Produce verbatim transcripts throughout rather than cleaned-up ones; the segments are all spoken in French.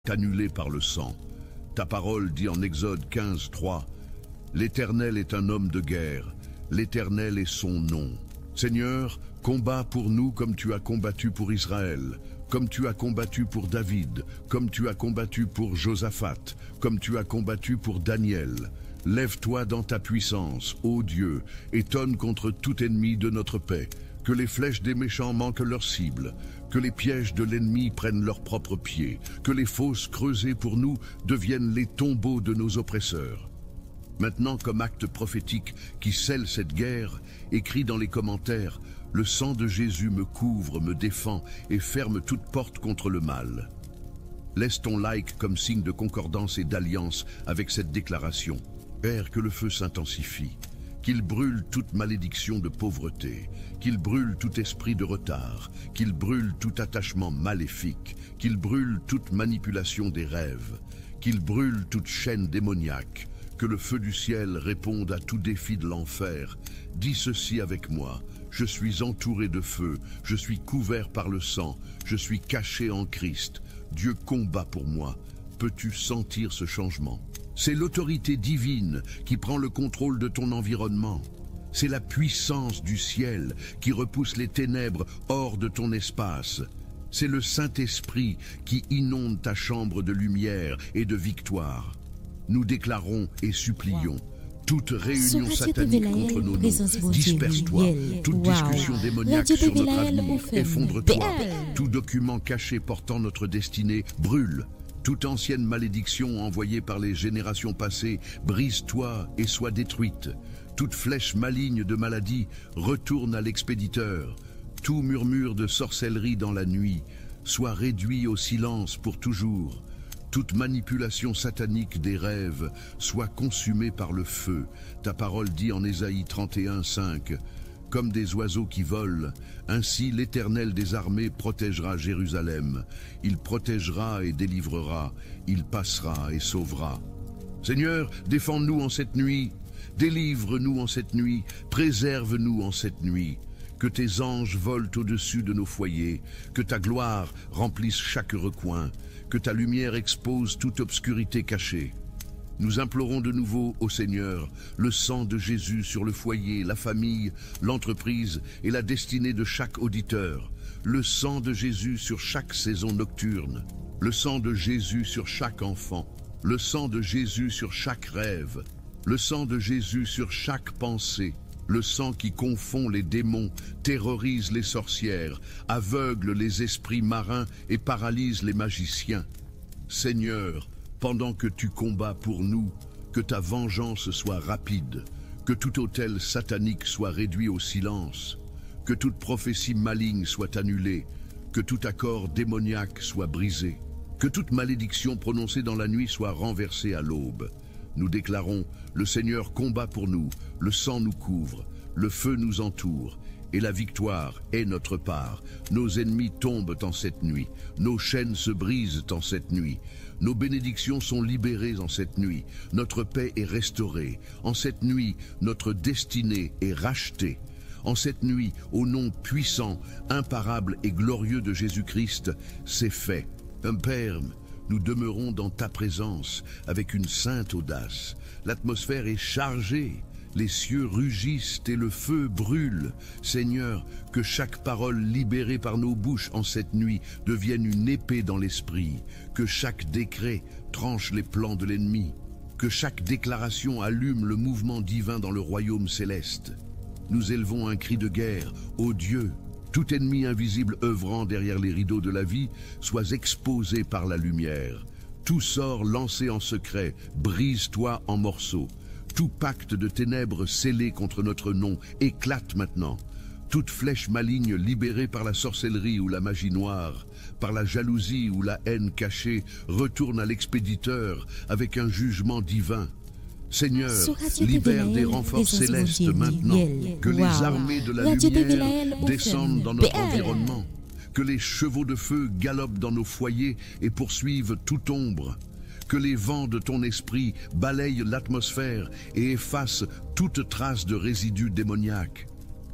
annulé par le sang. Ta parole dit en Exode quinze, trois, « L'Éternel est un homme de guerre, l'Éternel est son nom. Seigneur, combat pour nous comme tu as combattu pour Israël, comme tu as combattu pour David, comme tu as combattu pour Josaphat, comme tu as combattu pour Daniel. Lève-toi dans ta puissance, ô Dieu, et tonne contre tout ennemi de notre paix. Que les flèches des méchants manquent leur cible, que les pièges de l'ennemi prennent leurs propres pieds, que les fosses creusées pour nous deviennent les tombeaux de nos oppresseurs. Maintenant, comme acte prophétique qui scelle cette guerre, écrit dans les commentaires, le sang de Jésus me couvre, me défend et ferme toute porte contre le mal. Laisse ton like comme signe de concordance et d'alliance avec cette déclaration. Père, que le feu s'intensifie. Qu'il brûle toute malédiction de pauvreté, qu'il brûle tout esprit de retard, qu'il brûle tout attachement maléfique, qu'il brûle toute manipulation des rêves, qu'il brûle toute chaîne démoniaque, que le feu du ciel réponde à tout défi de l'enfer. Dis ceci avec moi, je suis entouré de feu, je suis couvert par le sang, je suis caché en Christ, Dieu combat pour moi. Peux-tu sentir ce changement ? C'est l'autorité divine qui prend le contrôle de ton environnement. C'est la puissance du ciel qui repousse les ténèbres hors de ton espace. C'est le Saint-Esprit qui inonde ta chambre de lumière et de victoire. Nous déclarons et supplions. Toute réunion satanique contre nos noms, disperse-toi. Toute discussion démoniaque sur notre avenir, effondre-toi. Tout document caché portant notre destinée, brûle. Toute ancienne malédiction envoyée par les générations passées, brise-toi et sois détruite. Toute flèche maligne de maladie, retourne à l'expéditeur. Tout murmure de sorcellerie dans la nuit, soit réduit au silence pour toujours. Toute manipulation satanique des rêves, soit consumée par le feu. Ta parole dit en Ésaïe trente et un, cinq. Comme des oiseaux qui volent, ainsi l'Éternel des armées protégera Jérusalem. Il protégera et délivrera, il passera et sauvera. Seigneur, défends-nous en cette nuit, délivre-nous en cette nuit, préserve-nous en cette nuit. Que tes anges volent au-dessus de nos foyers, que ta gloire remplisse chaque recoin, que ta lumière expose toute obscurité cachée. Nous implorons de nouveau au Seigneur le sang de Jésus sur le foyer, la famille, l'entreprise et la destinée de chaque auditeur. Le sang de Jésus sur chaque saison nocturne. Le sang de Jésus sur chaque enfant. Le sang de Jésus sur chaque rêve. Le sang de Jésus sur chaque pensée. Le sang qui confond les démons, terrorise les sorcières, aveugle les esprits marins et paralyse les magiciens. Seigneur, pendant que tu combats pour nous, que ta vengeance soit rapide, que tout autel satanique soit réduit au silence, que toute prophétie maligne soit annulée, que tout accord démoniaque soit brisé, que toute malédiction prononcée dans la nuit soit renversée à l'aube. Nous déclarons, le Seigneur combat pour nous, le sang nous couvre, le feu nous entoure, et la victoire est notre part. Nos ennemis tombent en cette nuit, nos chaînes se brisent en cette nuit, nos bénédictions sont libérées en cette nuit, notre paix est restaurée. En cette nuit, notre destinée est rachetée. En cette nuit, au nom puissant, imparable et glorieux de Jésus-Christ, c'est fait. Un Père, nous demeurons dans ta présence avec une sainte audace. L'atmosphère est chargée. Les cieux rugissent et le feu brûle. Seigneur, que chaque parole libérée par nos bouches en cette nuit devienne une épée dans l'esprit. Que chaque décret tranche les plans de l'ennemi. Que chaque déclaration allume le mouvement divin dans le royaume céleste. Nous élevons un cri de guerre, ô Dieu. Tout ennemi invisible œuvrant derrière les rideaux de la vie soit exposé par la lumière. Tout sort lancé en secret, brise-toi en morceaux. Tout pacte de ténèbres scellé contre notre nom éclate maintenant. Toute flèche maligne libérée par la sorcellerie ou la magie noire, par la jalousie ou la haine cachée, retourne à l'expéditeur avec un jugement divin. Seigneur, libère des renforts célestes maintenant, que les armées de la lumière descendent dans notre environnement, que les chevaux de feu galopent dans nos foyers et poursuivent toute ombre. Que les vents de ton esprit balayent l'atmosphère et effacent toute trace de résidus démoniaques.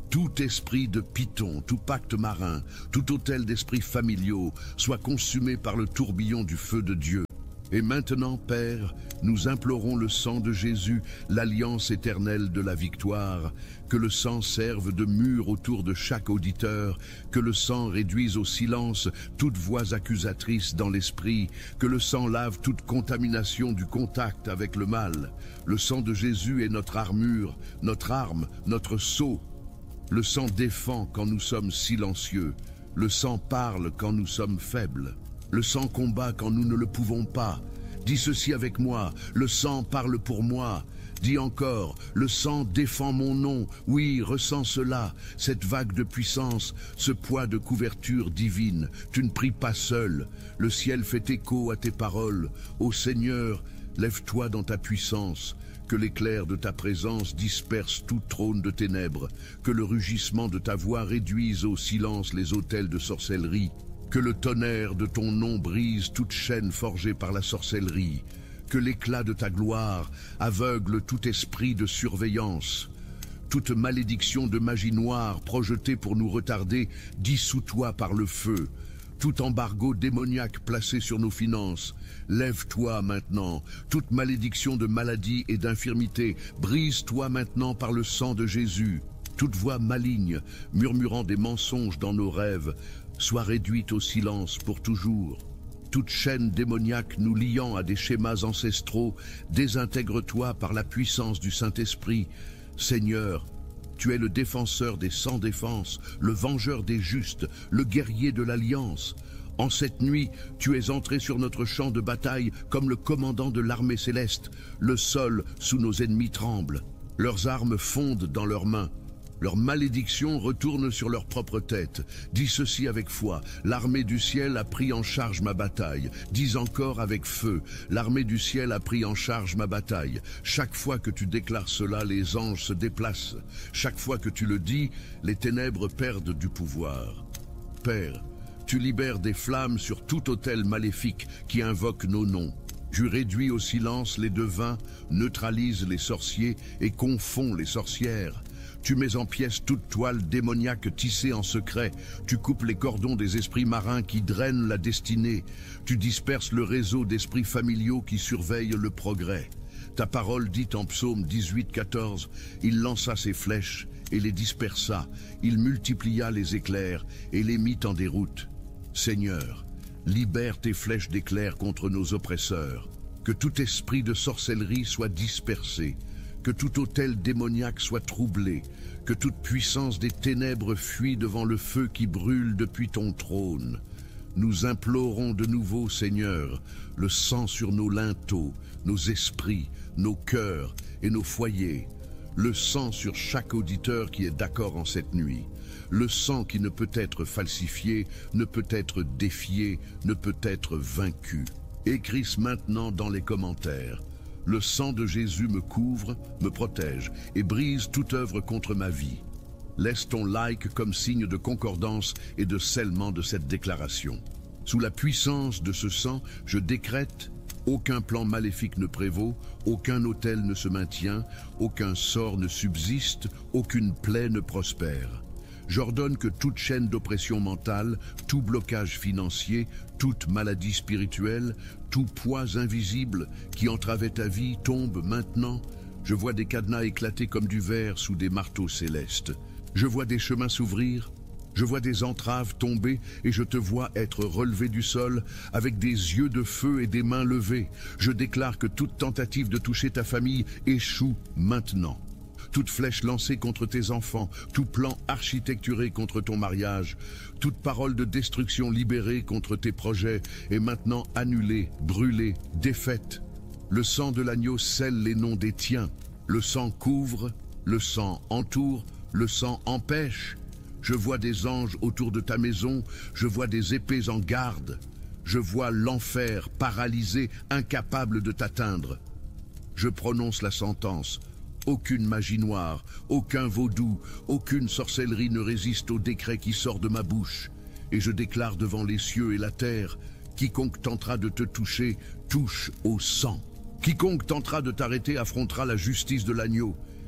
Tout esprit de python, tout pacte marin, tout autel d'esprits familiaux soit consumé par le tourbillon du feu de Dieu. Et maintenant, Père, nous implorons le sang de Jésus, l'alliance éternelle de la victoire, que le sang serve de mur autour de chaque auditeur, que le sang réduise au silence toute voix accusatrice dans l'esprit, que le sang lave toute contamination du contact avec le mal. Le sang de Jésus est notre armure, notre arme, notre sceau. Le sang défend quand nous sommes silencieux. Le sang parle quand nous sommes faibles. Le sang combat quand nous ne le pouvons pas. Dis ceci avec moi, le sang parle pour moi. Dis encore, le sang défend mon nom. Oui, ressens cela, cette vague de puissance, ce poids de couverture divine. Tu ne pries pas seul. Le ciel fait écho à tes paroles. Ô Seigneur, lève-toi dans ta puissance. Que l'éclair de ta présence disperse tout trône de ténèbres. Que le rugissement de ta voix réduise au silence les autels de sorcellerie. Que le tonnerre de ton nom brise toute chaîne forgée par la sorcellerie. Que l'éclat de ta gloire aveugle tout esprit de surveillance. Toute malédiction de magie noire projetée pour nous retarder, dissous-toi par le feu. Tout embargo démoniaque placé sur nos finances, lève-toi maintenant. Toute malédiction de maladie et d'infirmité, brise-toi maintenant par le sang de Jésus. Toute voix maligne, murmurant des mensonges dans nos rêves, soit réduite au silence pour toujours. Toute chaîne démoniaque nous liant à des schémas ancestraux, désintègre-toi par la puissance du Saint-Esprit. Seigneur, tu es le défenseur des sans défense, le vengeur des justes, le guerrier de l'Alliance. En cette nuit, tu es entré sur notre champ de bataille comme le commandant de l'armée céleste. Le sol sous nos ennemis tremble. Leurs armes fondent dans leurs mains. Leur malédiction retourne sur leur propre tête. Dis ceci avec foi, l'armée du ciel a pris en charge ma bataille. Dis encore avec feu, l'armée du ciel a pris en charge ma bataille. Chaque fois que tu déclares cela, les anges se déplacent. Chaque fois que tu le dis, les ténèbres perdent du pouvoir. Père, tu libères des flammes sur tout autel maléfique qui invoque nos noms. Tu réduis au silence les devins, neutralises les sorciers et confonds les sorcières. Tu mets en pièces toute toile démoniaque tissée en secret. Tu coupes les cordons des esprits marins qui drainent la destinée. Tu disperses le réseau d'esprits familiaux qui surveillent le progrès. Ta parole dit en psaume dix-huit, quatorze, « Il lança ses flèches et les dispersa. Il multiplia les éclairs et les mit en déroute. » Seigneur, libère tes flèches d'éclairs contre nos oppresseurs. Que tout esprit de sorcellerie soit dispersé. Que tout autel démoniaque soit troublé, que toute puissance des ténèbres fuit devant le feu qui brûle depuis ton trône. Nous implorons de nouveau, Seigneur, le sang sur nos linteaux, nos esprits, nos cœurs et nos foyers, le sang sur chaque auditeur qui est d'accord en cette nuit, le sang qui ne peut être falsifié, ne peut être défié, ne peut être vaincu. Écris maintenant dans les commentaires. Le sang de Jésus me couvre, me protège et brise toute œuvre contre ma vie. Laisse ton like comme signe de concordance et de scellement de cette déclaration. Sous la puissance de ce sang, je décrète: aucun plan maléfique ne prévaut, aucun autel ne se maintient, aucun sort ne subsiste, aucune plaie ne prospère. J'ordonne que toute chaîne d'oppression mentale, tout blocage financier, toute maladie spirituelle, tout poids invisible qui entravait ta vie tombe maintenant. Je vois des cadenas éclater comme du verre sous des marteaux célestes. Je vois des chemins s'ouvrir, je vois des entraves tomber et je te vois être relevé du sol avec des yeux de feu et des mains levées. Je déclare que toute tentative de toucher ta famille échoue maintenant. Toute flèche lancée contre tes enfants, tout plan architecturé contre ton mariage, toute parole de destruction libérée contre tes projets est maintenant annulée, brûlée, défaite. Le sang de l'agneau scelle les noms des tiens. Le sang couvre, le sang entoure, le sang empêche. Je vois des anges autour de ta maison, je vois des épées en garde. Je vois l'enfer paralysé, incapable de t'atteindre. Je prononce la sentence. Aucune magie noire, aucun vaudou, aucune sorcellerie ne résiste au décret qui sort de ma bouche. Et je déclare devant les cieux et la terre, quiconque tentera de te toucher, touche au sang. Quiconque tentera de t'arrêter affrontera la justice de l'agneau.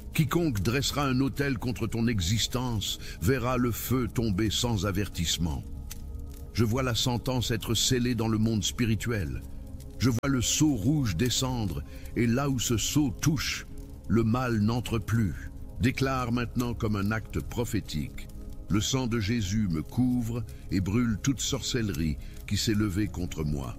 Quiconque dressera un autel contre ton existence verra le feu tomber sans avertissement. Je vois la sentence être scellée dans le monde spirituel. Je vois le sceau rouge descendre, et là où ce sceau touche, le mal n'entre plus. Déclare maintenant comme un acte prophétique. Le sang de Jésus me couvre et brûle toute sorcellerie qui s'est levée contre moi.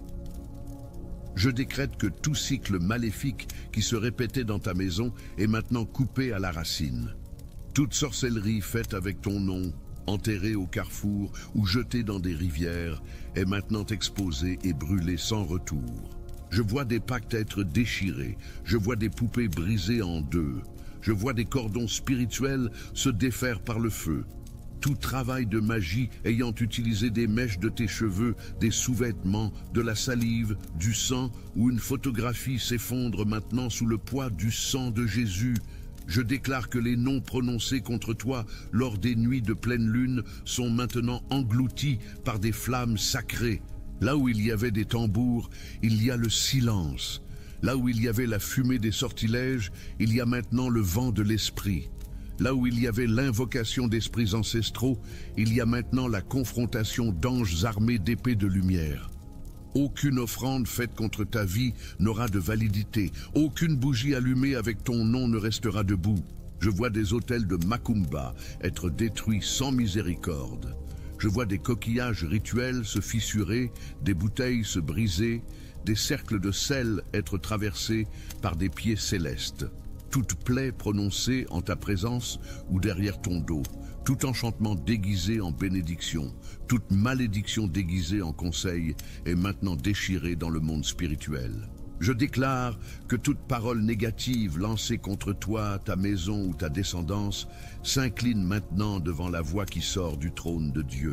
Je décrète que tout cycle maléfique qui se répétait dans ta maison est maintenant coupé à la racine. Toute sorcellerie faite avec ton nom, enterrée au carrefour ou jetée dans des rivières, est maintenant exposée et brûlée sans retour. Je vois des pactes être déchirés, je vois des poupées brisées en deux, je vois des cordons spirituels se défaire par le feu. Tout travail de magie ayant utilisé des mèches de tes cheveux, des sous-vêtements, de la salive, du sang ou une photographie s'effondre maintenant sous le poids du sang de Jésus. Je déclare que les noms prononcés contre toi lors des nuits de pleine lune sont maintenant engloutis par des flammes sacrées. Là où il y avait des tambours, il y a le silence. Là où il y avait la fumée des sortilèges, il y a maintenant le vent de l'esprit. Là où il y avait l'invocation d'esprits ancestraux, il y a maintenant la confrontation d'anges armés d'épées de lumière. Aucune offrande faite contre ta vie n'aura de validité. Aucune bougie allumée avec ton nom ne restera debout. Je vois des autels de Macumba être détruits sans miséricorde. Je vois des coquillages rituels se fissurer, des bouteilles se briser, des cercles de sel être traversés par des pieds célestes. Toute plaie prononcée en ta présence ou derrière ton dos, tout enchantement déguisé en bénédiction, toute malédiction déguisée en conseil est maintenant déchirée dans le monde spirituel. Je déclare que toute parole négative lancée contre toi, ta maison ou ta descendance s'incline maintenant devant la voix qui sort du trône de Dieu.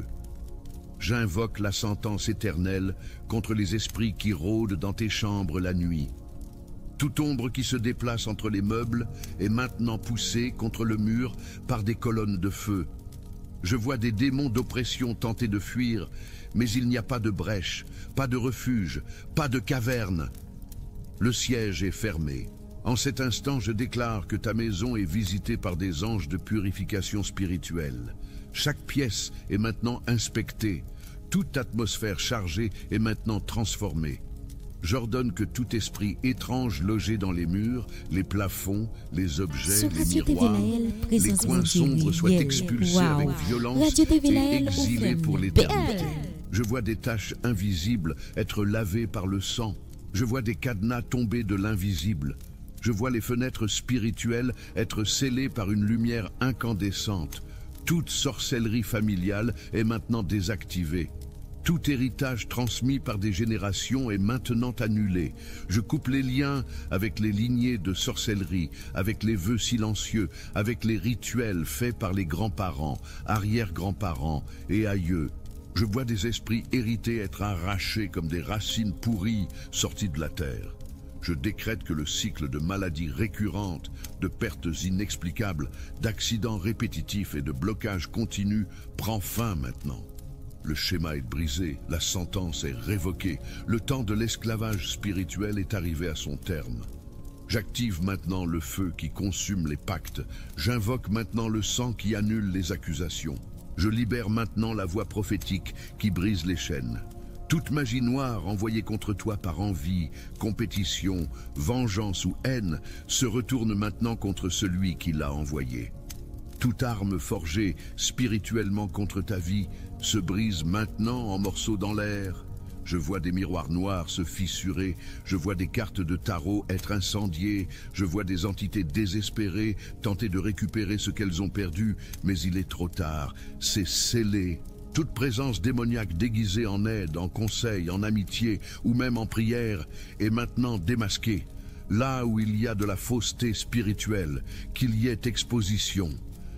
J'invoque la sentence éternelle contre les esprits qui rôdent dans tes chambres la nuit. Toute ombre qui se déplace entre les meubles est maintenant poussée contre le mur par des colonnes de feu. Je vois des démons d'oppression tenter de fuir, mais il n'y a pas de brèche, pas de refuge, pas de caverne. Le siège est fermé. En cet instant, je déclare que ta maison est visitée par des anges de purification spirituelle. Chaque pièce est maintenant inspectée. Toute atmosphère chargée est maintenant transformée. J'ordonne que tout esprit étrange logé dans les murs, les plafonds, les objets, les miroirs, les coins sombres soient expulsés avec violence et exilés pour l'éternité. Je vois des taches invisibles être lavées par le sang. Je vois des cadenas tomber de l'invisible. Je vois les fenêtres spirituelles être scellées par une lumière incandescente. Toute sorcellerie familiale est maintenant désactivée. Tout héritage transmis par des générations est maintenant annulé. Je coupe les liens avec les lignées de sorcellerie, avec les vœux silencieux, avec les rituels faits par les grands-parents, arrière-grands-parents et aïeux. Je vois des esprits hérités être arrachés comme des racines pourries sorties de la terre. Je décrète que le cycle de maladies récurrentes, de pertes inexplicables, d'accidents répétitifs et de blocages continus prend fin maintenant. Le schéma est brisé, la sentence est révoquée, le temps de l'esclavage spirituel est arrivé à son terme. J'active maintenant le feu qui consume les pactes, j'invoque maintenant le sang qui annule les accusations. Je libère maintenant la voix prophétique qui brise les chaînes. Toute magie noire envoyée contre toi par envie, compétition, vengeance ou haine se retourne maintenant contre celui qui l'a envoyée. Toute arme forgée spirituellement contre ta vie se brise maintenant en morceaux dans l'air. Je vois des miroirs noirs se fissurer, je vois des cartes de tarot être incendiées, je vois des entités désespérées tenter de récupérer ce qu'elles ont perdu, mais il est trop tard, c'est scellé. Toute présence démoniaque déguisée en aide, en conseil, en amitié ou même en prière est maintenant démasquée. Là où il y a de la fausseté spirituelle, qu'il y ait exposition.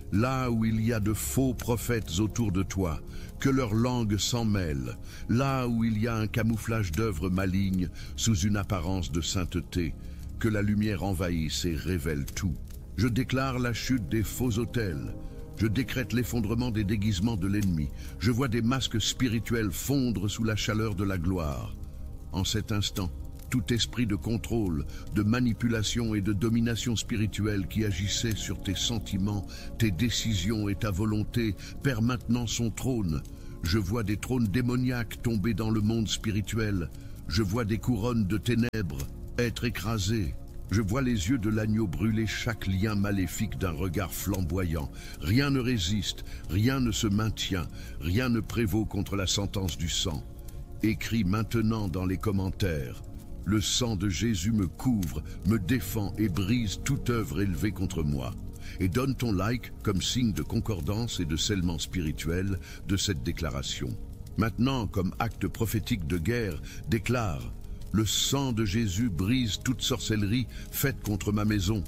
Là où il y a de faux prophètes autour de toi, que leur langue s'en mêle. Là où il y a un camouflage d'œuvres malignes sous une apparence de sainteté, que la lumière envahisse et révèle tout. Je déclare la chute des faux autels. Je décrète l'effondrement des déguisements de l'ennemi. Je vois des masques spirituels fondre sous la chaleur de la gloire. En cet instant, tout esprit de contrôle, de manipulation et de domination spirituelle qui agissait sur tes sentiments, tes décisions et ta volonté, perd maintenant son trône. Je vois des trônes démoniaques tomber dans le monde spirituel. Je vois des couronnes de ténèbres être écrasées. Je vois les yeux de l'agneau brûler chaque lien maléfique d'un regard flamboyant. Rien ne résiste, rien ne se maintient, rien ne prévaut contre la sentence du sang. Écris maintenant dans les commentaires. Le sang de Jésus me couvre, me défend et brise toute œuvre élevée contre moi. Et donne ton like comme signe de concordance et de scellement spirituel de cette déclaration. Maintenant, comme acte prophétique de guerre, déclare: le sang de Jésus brise toute sorcellerie faite contre ma maison.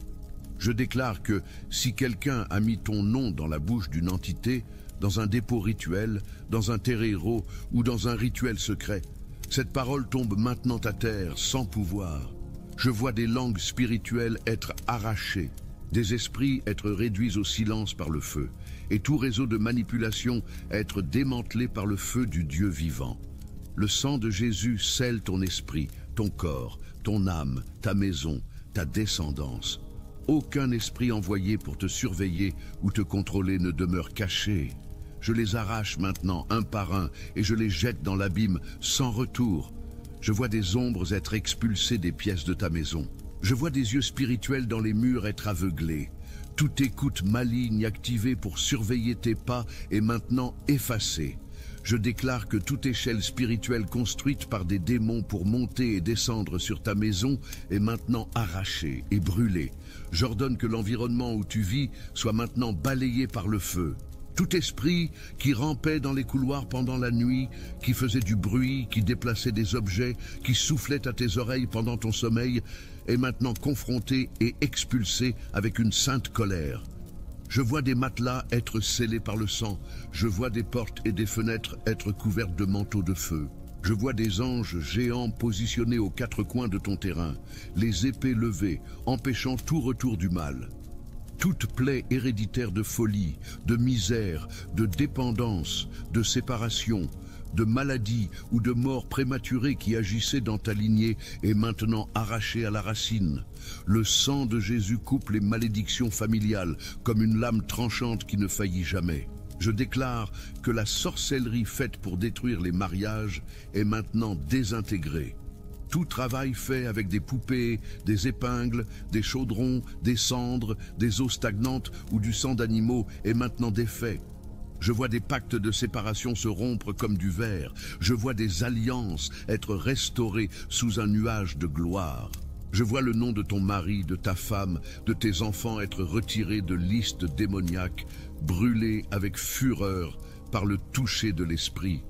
Je déclare que si quelqu'un a mis ton nom dans la bouche d'une entité, dans un dépôt rituel, dans un terreiro ou dans un rituel secret, cette parole tombe maintenant à terre sans pouvoir. Je vois des langues spirituelles être arrachées, des esprits être réduits au silence par le feu, et tout réseau de manipulation être démantelé par le feu du Dieu vivant. Le sang de Jésus scelle ton esprit, ton corps, ton âme, ta maison, ta descendance. Aucun esprit envoyé pour te surveiller ou te contrôler ne demeure caché. Je les arrache maintenant un par un et je les jette dans l'abîme sans retour. Je vois des ombres être expulsées des pièces de ta maison. Je vois des yeux spirituels dans les murs être aveuglés. Toute écoute maligne activée pour surveiller tes pas est maintenant effacée. Je déclare que toute échelle spirituelle construite par des démons pour monter et descendre sur ta maison est maintenant arrachée et brûlée. J'ordonne que l'environnement où tu vis soit maintenant balayé par le feu. Tout esprit qui rampait dans les couloirs pendant la nuit, qui faisait du bruit, qui déplaçait des objets, qui soufflait à tes oreilles pendant ton sommeil, est maintenant confronté et expulsé avec une sainte colère. Je vois des matelas être scellés par le sang. Je vois des portes et des fenêtres être couvertes de manteaux de feu. Je vois des anges géants positionnés aux quatre coins de ton terrain, les épées levées, empêchant tout retour du mal. Toute plaie héréditaire de folie, de misère, de dépendance, de séparation, de maladie ou de mort prématurée qui agissait dans ta lignée est maintenant arrachée à la racine. Le sang de Jésus coupe les malédictions familiales comme une lame tranchante qui ne faillit jamais. Je déclare que la sorcellerie faite pour détruire les mariages est maintenant désintégrée. Tout travail fait avec des poupées, des épingles, des chaudrons, des cendres, des eaux stagnantes ou du sang d'animaux est maintenant défait. Je vois des pactes de séparation se rompre comme du verre. Je vois des alliances être restaurées sous un nuage de gloire. Je vois le nom de ton mari, de ta femme, de tes enfants être retirés de listes démoniaques, brûlés avec fureur par le toucher de l'esprit.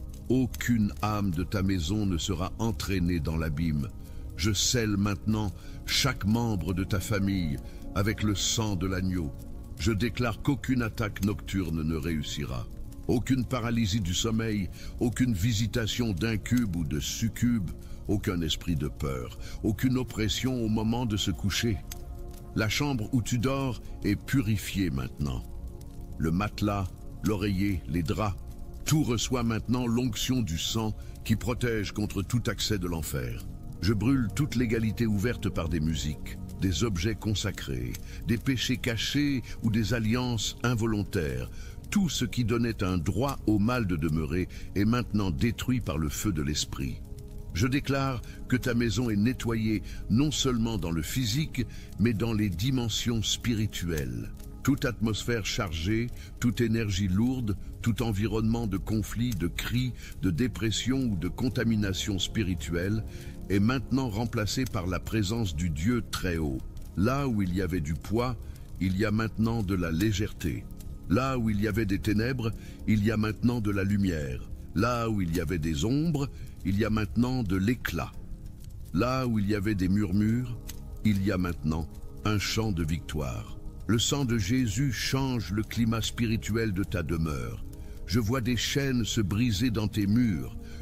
Aucune âme de ta maison ne sera entraînée dans l'abîme. Je scelle maintenant chaque membre de ta famille avec le sang de l'agneau. Je déclare qu'aucune attaque nocturne ne réussira. Aucune paralysie du sommeil, aucune visitation d'incube ou de succube, aucun esprit de peur, aucune oppression au moment de se coucher. La chambre où tu dors est purifiée maintenant. Le matelas, l'oreiller, les draps, tout reçoit maintenant l'onction du sang qui protège contre tout accès de l'enfer. Je brûle toute légalité ouverte par des musiques, des objets consacrés, des péchés cachés ou des alliances involontaires. Tout ce qui donnait un droit au mal de demeurer est maintenant détruit par le feu de l'esprit. Je déclare que ta maison est nettoyée non seulement dans le physique, mais dans les dimensions spirituelles. Toute atmosphère chargée, toute énergie lourde, tout environnement de conflit, de cris, de dépression ou de contamination spirituelle est maintenant remplacé par la présence du Dieu très haut. Là où il y avait du poids, il y a maintenant de la légèreté. Là où il y avait des ténèbres, il y a maintenant de la lumière. Là où il y avait des ombres, il y a maintenant de l'éclat. Là où il y avait des murmures, il y a maintenant un chant de victoire. Le sang de Jésus change le climat spirituel de ta demeure. Je vois des chaînes se briser dans tes murs.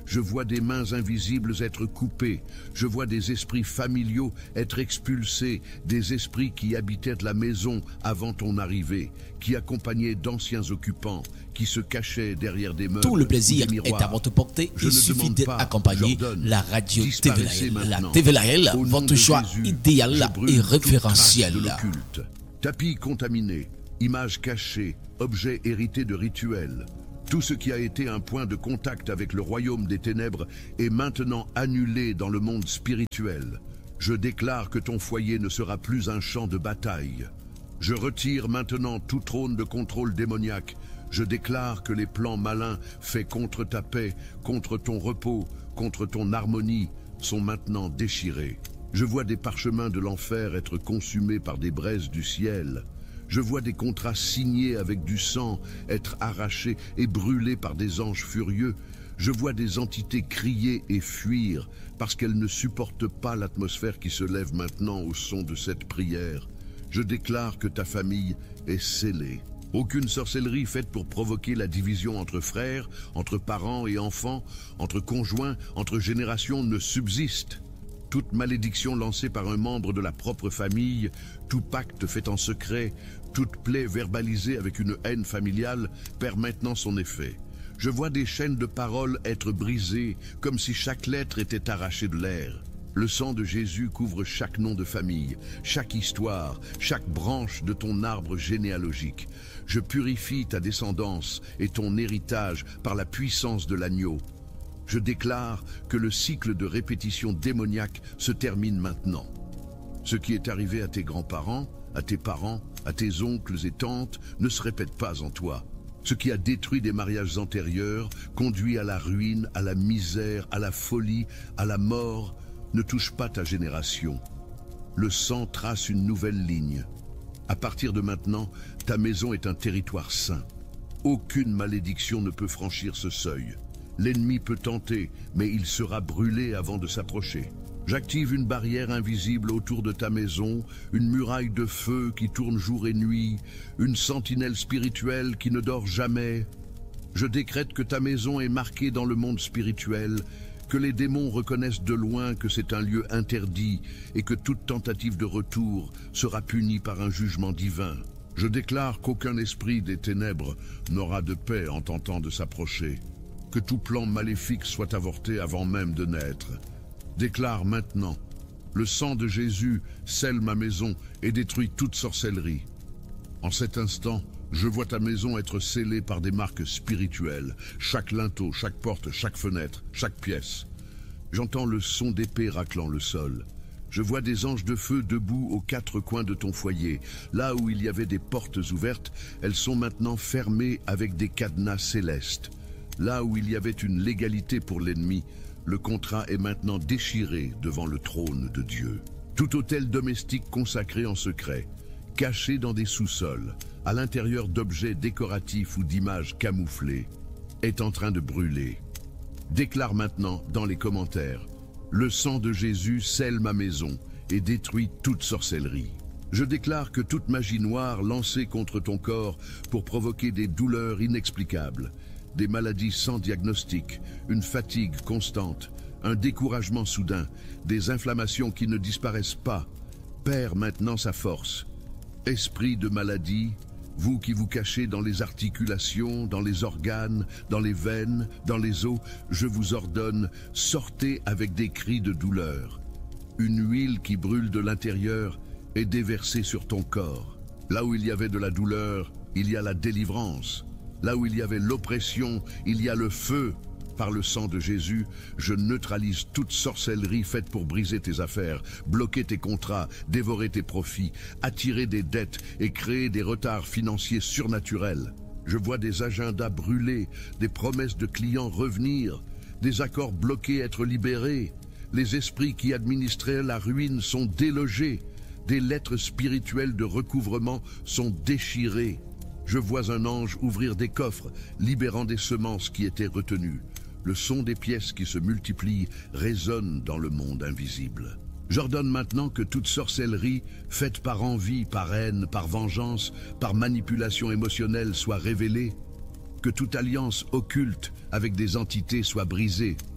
Je vois des mains invisibles être coupées. Je vois des esprits familiaux être expulsés, des esprits qui habitaient la maison avant ton arrivée, qui accompagnaient d'anciens occupants, qui se cachaient derrière des meubles. Tout le plaisir ou des est à votre portée. Je Il suffit d'être accompagné. La radio T V L. La T V L, votre choix Jésus, idéal et référentiel. De l'occulte. Tapis contaminés, images cachées, objets hérités de rituels. Tout ce qui a été un point de contact avec le royaume des ténèbres est maintenant annulé dans le monde spirituel. Je déclare que ton foyer ne sera plus un champ de bataille. Je retire maintenant tout trône de contrôle démoniaque. Je déclare que les plans malins faits contre ta paix, contre ton repos, contre ton harmonie, sont maintenant déchirés. Je vois des parchemins de l'enfer être consumés par des braises du ciel. Je vois des contrats signés avec du sang être arrachés et brûlés par des anges furieux. Je vois des entités crier et fuir parce qu'elles ne supportent pas l'atmosphère qui se lève maintenant au son de cette prière. Je déclare que ta famille est scellée. Aucune sorcellerie faite pour provoquer la division entre frères, entre parents et enfants, entre conjoints, entre générations ne subsiste. Toute malédiction lancée par un membre de la propre famille, tout pacte fait en secret, toute plaie verbalisée avec une haine familiale perd maintenant son effet. Je vois des chaînes de paroles être brisées, comme si chaque lettre était arrachée de l'air. Le sang de Jésus couvre chaque nom de famille, chaque histoire, chaque branche de ton arbre généalogique. Je purifie ta descendance et ton héritage par la puissance de l'agneau. Je déclare que le cycle de répétition démoniaque se termine maintenant. Ce qui est arrivé à tes grands-parents, à tes parents, à tes oncles et tantes ne se répète pas en toi. Ce qui a détruit des mariages antérieurs, conduit à la ruine, à la misère, à la folie, à la mort, ne touche pas ta génération. Le sang trace une nouvelle ligne. À partir de maintenant, ta maison est un territoire saint. Aucune malédiction ne peut franchir ce seuil. L'ennemi peut tenter, mais il sera brûlé avant de s'approcher. J'active une barrière invisible autour de ta maison, une muraille de feu qui tourne jour et nuit, une sentinelle spirituelle qui ne dort jamais. Je décrète que ta maison est marquée dans le monde spirituel, que les démons reconnaissent de loin que c'est un lieu interdit et que toute tentative de retour sera punie par un jugement divin. Je déclare qu'aucun esprit des ténèbres n'aura de paix en tentant de s'approcher. Que tout plan maléfique soit avorté avant même de naître. Déclare maintenant, le sang de Jésus scelle ma maison et détruit toute sorcellerie. En cet instant, je vois ta maison être scellée par des marques spirituelles, chaque linteau, chaque porte, chaque fenêtre, chaque pièce. J'entends le son d'épée raclant le sol. Je vois des anges de feu debout aux quatre coins de ton foyer. Là où il y avait des portes ouvertes, elles sont maintenant fermées avec des cadenas célestes. Là où il y avait une légalité pour l'ennemi, le contrat est maintenant déchiré devant le trône de Dieu. Tout autel domestique consacré en secret, caché dans des sous-sols, à l'intérieur d'objets décoratifs ou d'images camouflées, est en train de brûler. Déclare maintenant dans les commentaires, le sang de Jésus scelle ma maison et détruit toute sorcellerie. Je déclare que toute magie noire lancée contre ton corps pour provoquer des douleurs inexplicables, des maladies sans diagnostic, une fatigue constante, un découragement soudain, des inflammations qui ne disparaissent pas, perd maintenant sa force. Esprit de maladie, vous qui vous cachez dans les articulations, dans les organes, dans les veines, dans les os, je vous ordonne, sortez avec des cris de douleur. Une huile qui brûle de l'intérieur est déversée sur ton corps. Là où il y avait de la douleur, il y a la délivrance. Là où il y avait l'oppression, il y a le feu. Par le sang de Jésus, je neutralise toute sorcellerie faite pour briser tes affaires, bloquer tes contrats, dévorer tes profits, attirer des dettes et créer des retards financiers surnaturels. Je vois des agendas brûlés, des promesses de clients revenir, des accords bloqués être libérés. Les esprits qui administraient la ruine sont délogés. Des lettres spirituelles de recouvrement sont déchirées. Je vois un ange ouvrir des coffres, libérant des semences qui étaient retenues. Le son des pièces qui se multiplient résonne dans le monde invisible. J'ordonne maintenant que toute sorcellerie, faite par envie, par haine, par vengeance, par manipulation émotionnelle soit révélée, que toute alliance occulte avec des entités soit brisée.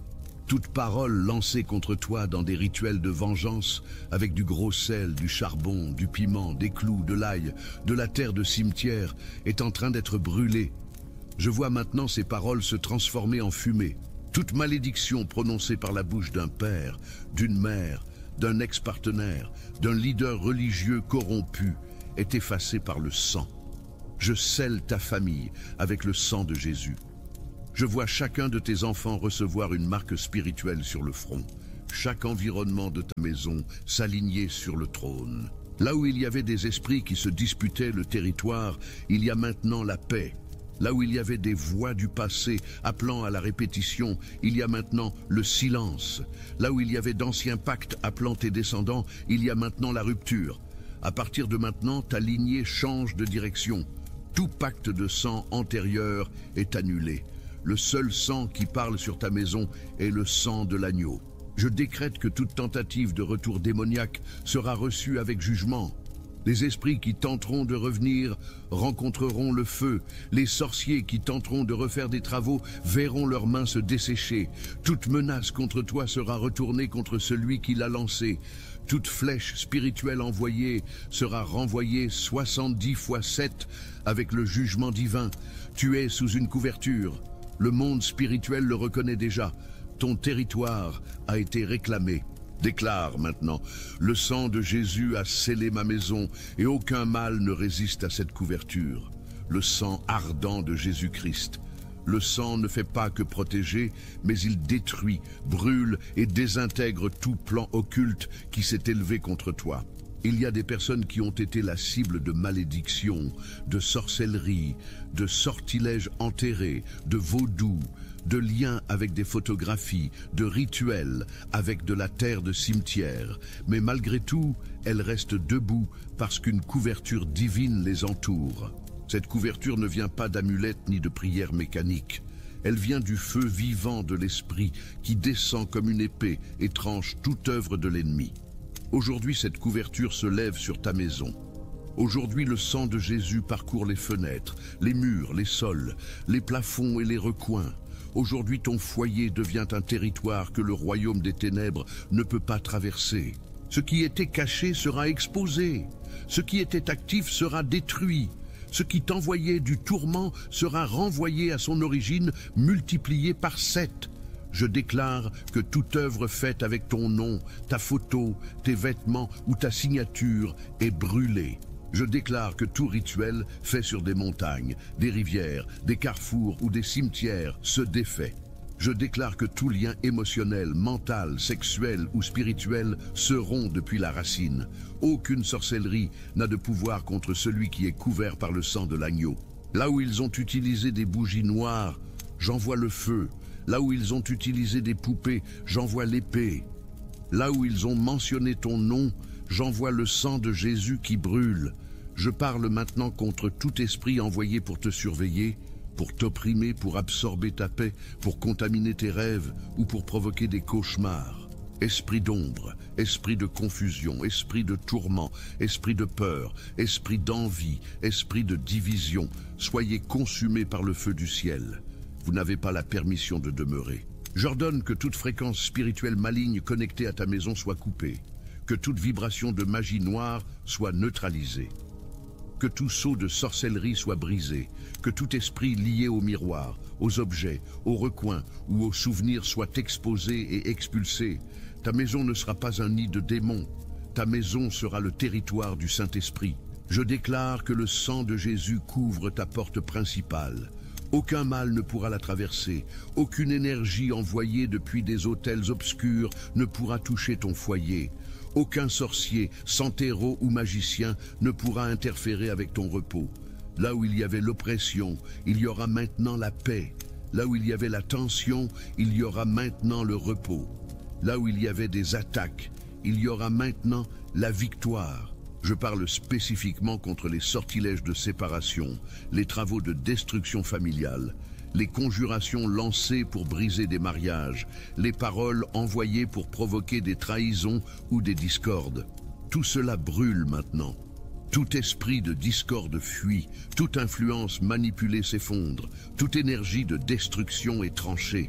Toute parole lancée contre toi dans des rituels de vengeance, avec du gros sel, du charbon, du piment, des clous, de l'ail, de la terre de cimetière, est en train d'être brûlée. Je vois maintenant ces paroles se transformer en fumée. Toute malédiction prononcée par la bouche d'un père, d'une mère, d'un ex-partenaire, d'un leader religieux corrompu, est effacée par le sang. Je scelle ta famille avec le sang de Jésus. Je vois chacun de tes enfants recevoir une marque spirituelle sur le front. Chaque environnement de ta maison s'aligner sur le trône. Là où il y avait des esprits qui se disputaient le territoire, il y a maintenant la paix. Là où il y avait des voix du passé appelant à la répétition, il y a maintenant le silence. Là où il y avait d'anciens pactes appelant tes descendants, il y a maintenant la rupture. À partir de maintenant, ta lignée change de direction. Tout pacte de sang antérieur est annulé. Le seul sang qui parle sur ta maison est le sang de l'agneau. Je décrète que toute tentative de retour démoniaque sera reçue avec jugement. Les esprits qui tenteront de revenir rencontreront le feu. Les sorciers qui tenteront de refaire des travaux verront leurs mains se dessécher. Toute menace contre toi sera retournée contre celui qui l'a lancée. Toute flèche spirituelle envoyée sera renvoyée soixante-dix fois sept avec le jugement divin. Tu es sous une couverture. Le monde spirituel le reconnaît déjà. Ton territoire a été réclamé. Déclare maintenant, le sang de Jésus a scellé ma maison et aucun mal ne résiste à cette couverture. Le sang ardent de Jésus-Christ. Le sang ne fait pas que protéger, mais il détruit, brûle et désintègre tout plan occulte qui s'est élevé contre toi. Il y a des personnes qui ont été la cible de malédictions, de sorcellerie, de sortilèges enterrés, de vaudou, de liens avec des photographies, de rituels, avec de la terre de cimetière. Mais malgré tout, elles restent debout parce qu'une couverture divine les entoure. Cette couverture ne vient pas d'amulettes ni de prières mécaniques. Elle vient du feu vivant de l'esprit qui descend comme une épée et tranche toute œuvre de l'ennemi. Aujourd'hui, cette couverture se lève sur ta maison. Aujourd'hui, le sang de Jésus parcourt les fenêtres, les murs, les sols, les plafonds et les recoins. Aujourd'hui, ton foyer devient un territoire que le royaume des ténèbres ne peut pas traverser. Ce qui était caché sera exposé. Ce qui était actif sera détruit. Ce qui t'envoyait du tourment sera renvoyé à son origine, multiplié par sept. Je déclare que toute œuvre faite avec ton nom, ta photo, tes vêtements ou ta signature est brûlée. Je déclare que tout rituel fait sur des montagnes, des rivières, des carrefours ou des cimetières se défait. Je déclare que tout lien émotionnel, mental, sexuel ou spirituel se rompt depuis la racine. Aucune sorcellerie n'a de pouvoir contre celui qui est couvert par le sang de l'agneau. Là où ils ont utilisé des bougies noires, j'envoie le feu. Là où ils ont utilisé des poupées, j'envoie l'épée. Là où ils ont mentionné ton nom, j'envoie le sang de Jésus qui brûle. Je parle maintenant contre tout esprit envoyé pour te surveiller, pour t'opprimer, pour absorber ta paix, pour contaminer tes rêves ou pour provoquer des cauchemars. Esprit d'ombre, esprit de confusion, esprit de tourment, esprit de peur, esprit d'envie, esprit de division, soyez consumés par le feu du ciel. Vous n'avez pas la permission de demeurer. J'ordonne que toute fréquence spirituelle maligne connectée à ta maison soit coupée, que toute vibration de magie noire soit neutralisée, que tout sceau de sorcellerie soit brisé, que tout esprit lié au miroir, aux objets, aux recoins ou aux souvenirs soit exposé et expulsé. Ta maison ne sera pas un nid de démons, ta maison sera le territoire du Saint-Esprit. Je déclare que le sang de Jésus couvre ta porte principale. Aucun mal ne pourra la traverser, aucune énergie envoyée depuis des autels obscurs ne pourra toucher ton foyer. Aucun sorcier, santéro ou magicien ne pourra interférer avec ton repos. Là où il y avait l'oppression, il y aura maintenant la paix. Là où il y avait la tension, il y aura maintenant le repos. Là où il y avait des attaques, il y aura maintenant la victoire. Je parle spécifiquement contre les sortilèges de séparation, les travaux de destruction familiale, les conjurations lancées pour briser des mariages, les paroles envoyées pour provoquer des trahisons ou des discordes. Tout cela brûle maintenant. Tout esprit de discorde fuit, toute influence manipulée s'effondre, toute énergie de destruction est tranchée.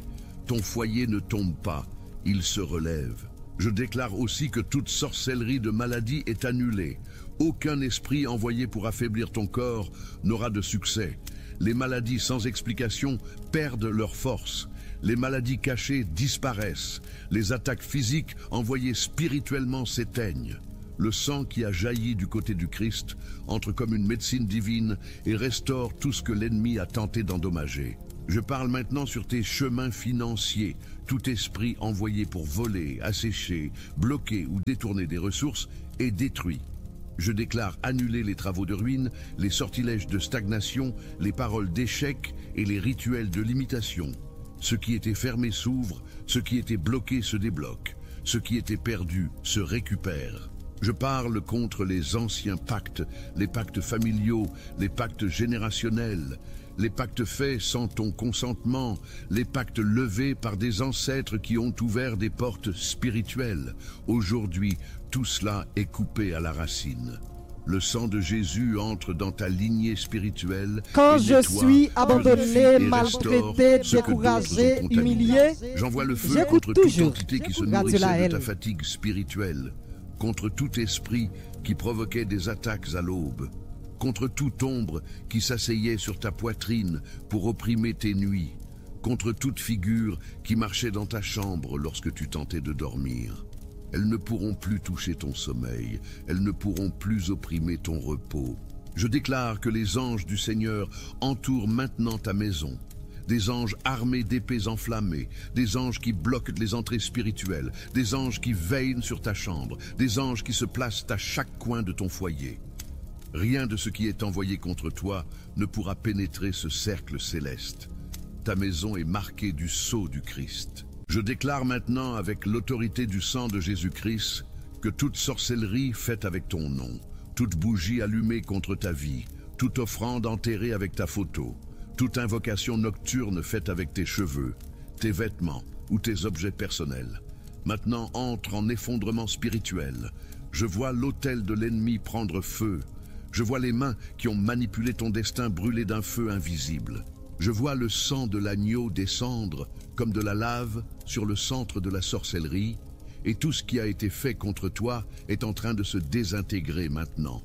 ton foyer ne tombe pas, il se relève. Je déclare aussi que toute sorcellerie de maladie est annulée. Aucun esprit envoyé pour affaiblir ton corps n'aura de succès. Les maladies sans explication perdent leur force. Les maladies cachées disparaissent. Les attaques physiques envoyées spirituellement s'éteignent. Le sang qui a jailli du côté du Christ entre comme une médecine divine et restaure tout ce que l'ennemi a tenté d'endommager. Je parle maintenant sur tes chemins financiers. Tout esprit envoyé pour voler, assécher, bloquer ou détourner des ressources est détruit. Je déclare annuler les travaux de ruine, les sortilèges de stagnation, les paroles d'échec et les rituels de limitation. Ce qui était fermé s'ouvre, ce qui était bloqué se débloque, ce qui était perdu se récupère. Je parle contre les anciens pactes, les pactes familiaux, les pactes générationnels, les pactes faits sans ton consentement, les pactes levés par des ancêtres qui ont ouvert des portes spirituelles. Aujourd'hui, tout cela est coupé à la racine. Le sang de Jésus entre dans ta lignée spirituelle. Quand je suis abandonné, maltraité, découragé, humilié, j'envoie le feu contre toute entité qui se nourrissait de ta fatigue spirituelle, contre tout esprit qui provoquait des attaques à l'aube, contre toute ombre qui s'asseyait sur ta poitrine pour opprimer tes nuits, contre toute figure qui marchait dans ta chambre lorsque tu tentais de dormir. Elles ne pourront plus toucher ton sommeil, elles ne pourront plus opprimer ton repos. Je déclare que les anges du Seigneur entourent maintenant ta maison. Des anges armés d'épées enflammées, des anges qui bloquent les entrées spirituelles, des anges qui veillent sur ta chambre, des anges qui se placent à chaque coin de ton foyer. Rien de ce qui est envoyé contre toi ne pourra pénétrer ce cercle céleste. Ta maison est marquée du sceau du Christ. Je déclare maintenant avec l'autorité du sang de Jésus-Christ que toute sorcellerie faite avec ton nom, toute bougie allumée contre ta vie, toute offrande enterrée avec ta photo, toute invocation nocturne faite avec tes cheveux, tes vêtements ou tes objets personnels, maintenant entre en effondrement spirituel. Je vois l'autel de l'ennemi prendre feu. Je vois les mains qui ont manipulé ton destin brûler d'un feu invisible. Je vois le sang de l'agneau descendre comme de la lave sur le centre de la sorcellerie, et tout ce qui a été fait contre toi est en train de se désintégrer maintenant.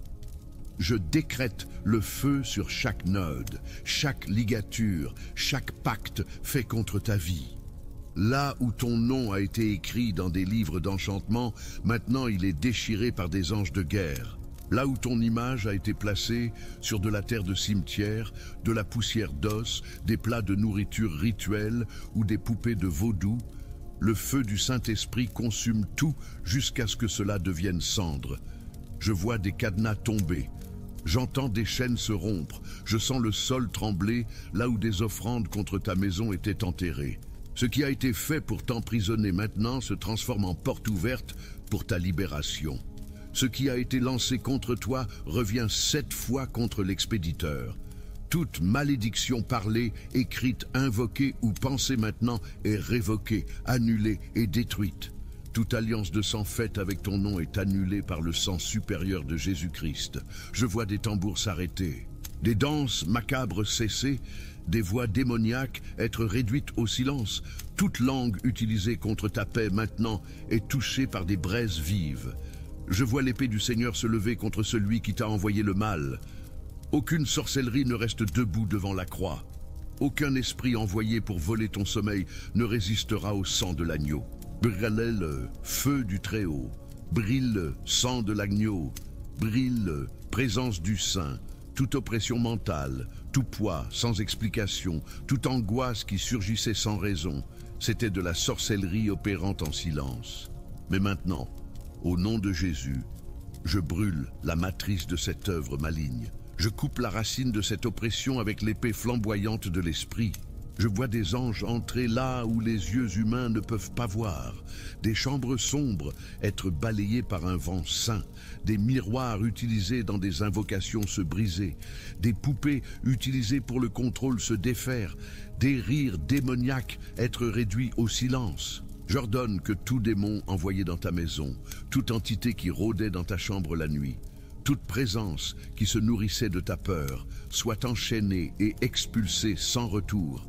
Je décrète le feu sur chaque nœud, chaque ligature, chaque pacte fait contre ta vie. Là où ton nom a été écrit dans des livres d'enchantement, maintenant il est déchiré par des anges de guerre. Là où ton image a été placée sur de la terre de cimetière, de la poussière d'os, des plats de nourriture rituelle ou des poupées de vaudou, le feu du Saint-Esprit consume tout jusqu'à ce que cela devienne cendre. Je vois des cadenas tomber. J'entends des chaînes se rompre. Je sens le sol trembler là où des offrandes contre ta maison étaient enterrées. Ce qui a été fait pour t'emprisonner maintenant se transforme en porte ouverte pour ta libération. Ce qui a été lancé contre toi revient sept fois contre l'expéditeur. Toute malédiction parlée, écrite, invoquée ou pensée maintenant est révoquée, annulée et détruite. Toute alliance de sang faite avec ton nom est annulée par le sang supérieur de Jésus-Christ. Je vois des tambours s'arrêter, des danses macabres cesser, des voix démoniaques être réduites au silence. Toute langue utilisée contre ta paix maintenant est touchée par des braises vives. Je vois l'épée du Seigneur se lever contre celui qui t'a envoyé le mal. Aucune sorcellerie ne reste debout devant la croix. Aucun esprit envoyé pour voler ton sommeil ne résistera au sang de l'agneau. Brûle le feu du Très-Haut, brille le sang de l'agneau, brille le présence du Saint, toute oppression mentale, tout poids sans explication, toute angoisse qui surgissait sans raison, c'était de la sorcellerie opérant en silence. Mais maintenant, au nom de Jésus, je brûle la matrice de cette œuvre maligne. Je coupe la racine de cette oppression avec l'épée flamboyante de l'esprit. Je vois des anges entrer là où les yeux humains ne peuvent pas voir, des chambres sombres être balayées par un vent saint, des miroirs utilisés dans des invocations se briser, des poupées utilisées pour le contrôle se défaire, des rires démoniaques être réduits au silence. J'ordonne que tout démon envoyé dans ta maison, toute entité qui rôdait dans ta chambre la nuit, toute présence qui se nourrissait de ta peur, soit enchaînée et expulsée sans retour.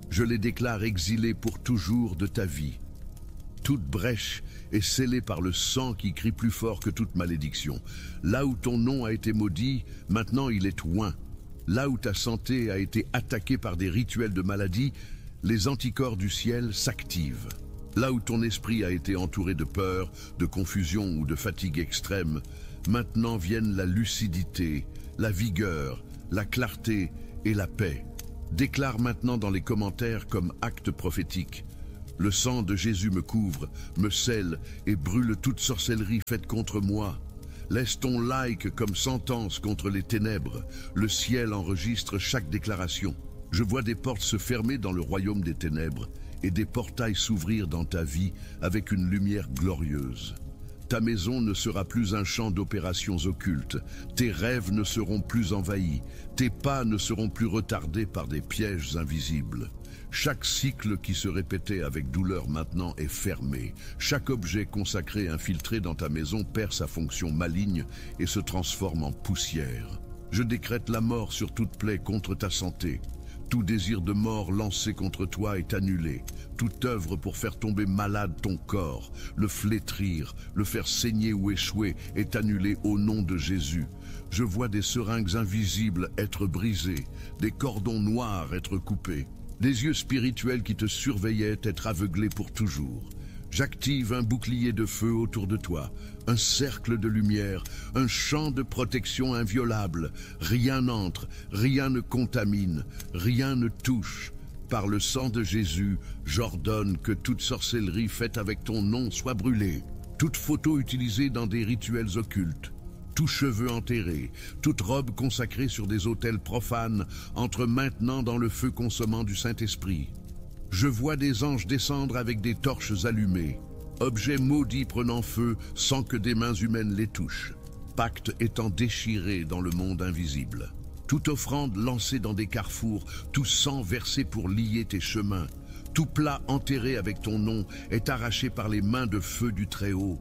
Je les déclare exilés pour toujours de ta vie. Toute brèche est scellée par le sang qui crie plus fort que toute malédiction. Là où ton nom a été maudit, maintenant il est oint. Là où ta santé a été attaquée par des rituels de maladie, les anticorps du ciel s'activent. Là où ton esprit a été entouré de peur, de confusion ou de fatigue extrême, maintenant viennent la lucidité, la vigueur, la clarté et la paix. Déclare maintenant dans les commentaires comme acte prophétique. Le sang de Jésus me couvre, me scelle et brûle toute sorcellerie faite contre moi. Laisse ton like comme sentence contre les ténèbres. Le ciel enregistre chaque déclaration. Je vois des portes se fermer dans le royaume des ténèbres et des portails s'ouvrir dans ta vie avec une lumière glorieuse. Ta maison ne sera plus un champ d'opérations occultes. Tes rêves ne seront plus envahis. Tes pas ne seront plus retardés par des pièges invisibles. Chaque cycle qui se répétait avec douleur maintenant est fermé. Chaque objet consacré infiltré dans ta maison perd sa fonction maligne et se transforme en poussière. Je décrète la mort sur toute plaie contre ta santé. Tout désir de mort lancé contre toi est annulé. Toute œuvre pour faire tomber malade ton corps, le flétrir, le faire saigner ou échouer est annulée au nom de Jésus. Je vois des seringues invisibles être brisées, des cordons noirs être coupés, des yeux spirituels qui te surveillaient être aveuglés pour toujours. J'active un bouclier de feu autour de toi, un cercle de lumière, un champ de protection inviolable. Rien n'entre, rien ne contamine, rien ne touche. Par le sang de Jésus, j'ordonne que toute sorcellerie faite avec ton nom soit brûlée. Toute photo utilisée dans des rituels occultes, tout cheveu enterré, toute robe consacrée sur des autels profanes entre maintenant dans le feu consommant du Saint-Esprit. Je vois des anges descendre avec des torches allumées, objets maudits prenant feu sans que des mains humaines les touchent, pacte étant déchiré dans le monde invisible. Toute offrande lancée dans des carrefours, tout sang versé pour lier tes chemins, tout plat enterré avec ton nom est arraché par les mains de feu du Très-Haut.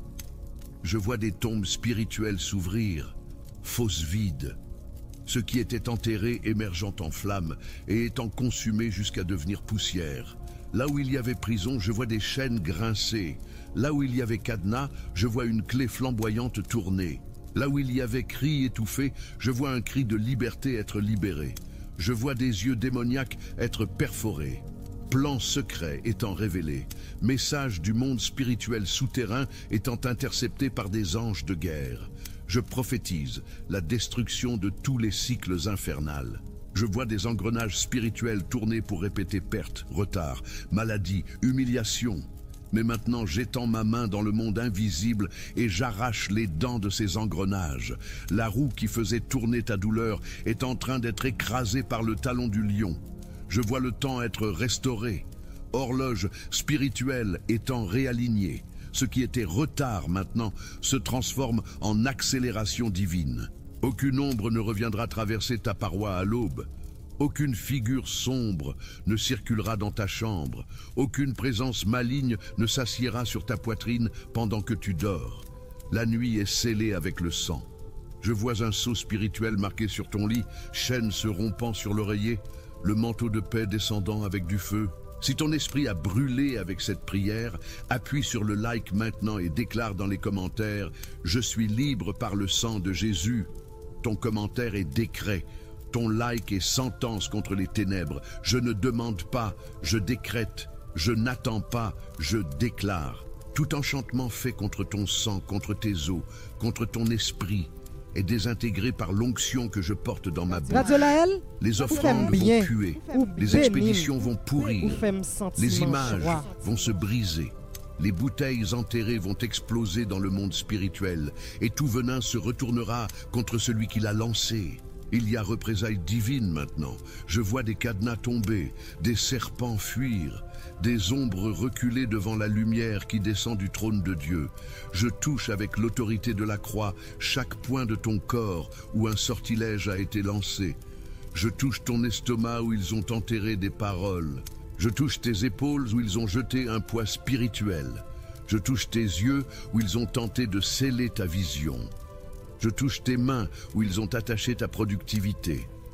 Je vois des tombes spirituelles s'ouvrir, fosses vides, ce qui était enterré émergeant en flammes et étant consumé jusqu'à devenir poussière. Là où il y avait prison, je vois des chaînes grincer. Là où il y avait cadenas, je vois une clé flamboyante tourner. Là où il y avait cri étouffé, je vois un cri de liberté être libéré. Je vois des yeux démoniaques être perforés. Plans secrets étant révélés. Messages du monde spirituel souterrain étant interceptés par des anges de guerre. Je prophétise la destruction de tous les cycles infernals. Je vois des engrenages spirituels tourner pour répéter perte, retard, maladie, humiliation. Mais maintenant j'étends ma main dans le monde invisible et j'arrache les dents de ces engrenages. La roue qui faisait tourner ta douleur est en train d'être écrasée par le talon du lion. Je vois le temps être restauré, horloge spirituelle étant réalignée. Ce qui était retard maintenant se transforme en accélération divine. Aucune ombre ne reviendra traverser ta paroi à l'aube. Aucune figure sombre ne circulera dans ta chambre. Aucune présence maligne ne s'assiera sur ta poitrine pendant que tu dors. La nuit est scellée avec le sang. Je vois un sceau spirituel marqué sur ton lit, chaîne se rompant sur l'oreiller, le manteau de paix descendant avec du feu. Si ton esprit a brûlé avec cette prière, appuie sur le like maintenant et déclare dans les commentaires « Je suis libre par le sang de Jésus ». Ton commentaire est décret. Ton like est sentence contre les ténèbres. Je ne demande pas, je décrète. Je n'attends pas, je déclare. Tout enchantement fait contre ton sang, contre tes os, contre ton esprit, est désintégré par l'onction que je porte dans ma bouche. Les offrandes vont puer, les expéditions vont pourrir, les images vont se briser, les bouteilles enterrées vont exploser dans le monde spirituel et tout venin se retournera contre celui qui l'a lancé. Il y a représailles divines maintenant. Je vois des cadenas tomber, des serpents fuir, des ombres reculer devant la lumière qui descend du trône de Dieu. Je touche avec l'autorité de la croix chaque point de ton corps où un sortilège a été lancé. Je touche ton estomac où ils ont enterré des paroles. Je touche tes épaules où ils ont jeté un poids spirituel. Je touche tes yeux où ils ont tenté de sceller ta vision. Je touche tes mains où ils ont attaché ta productivité.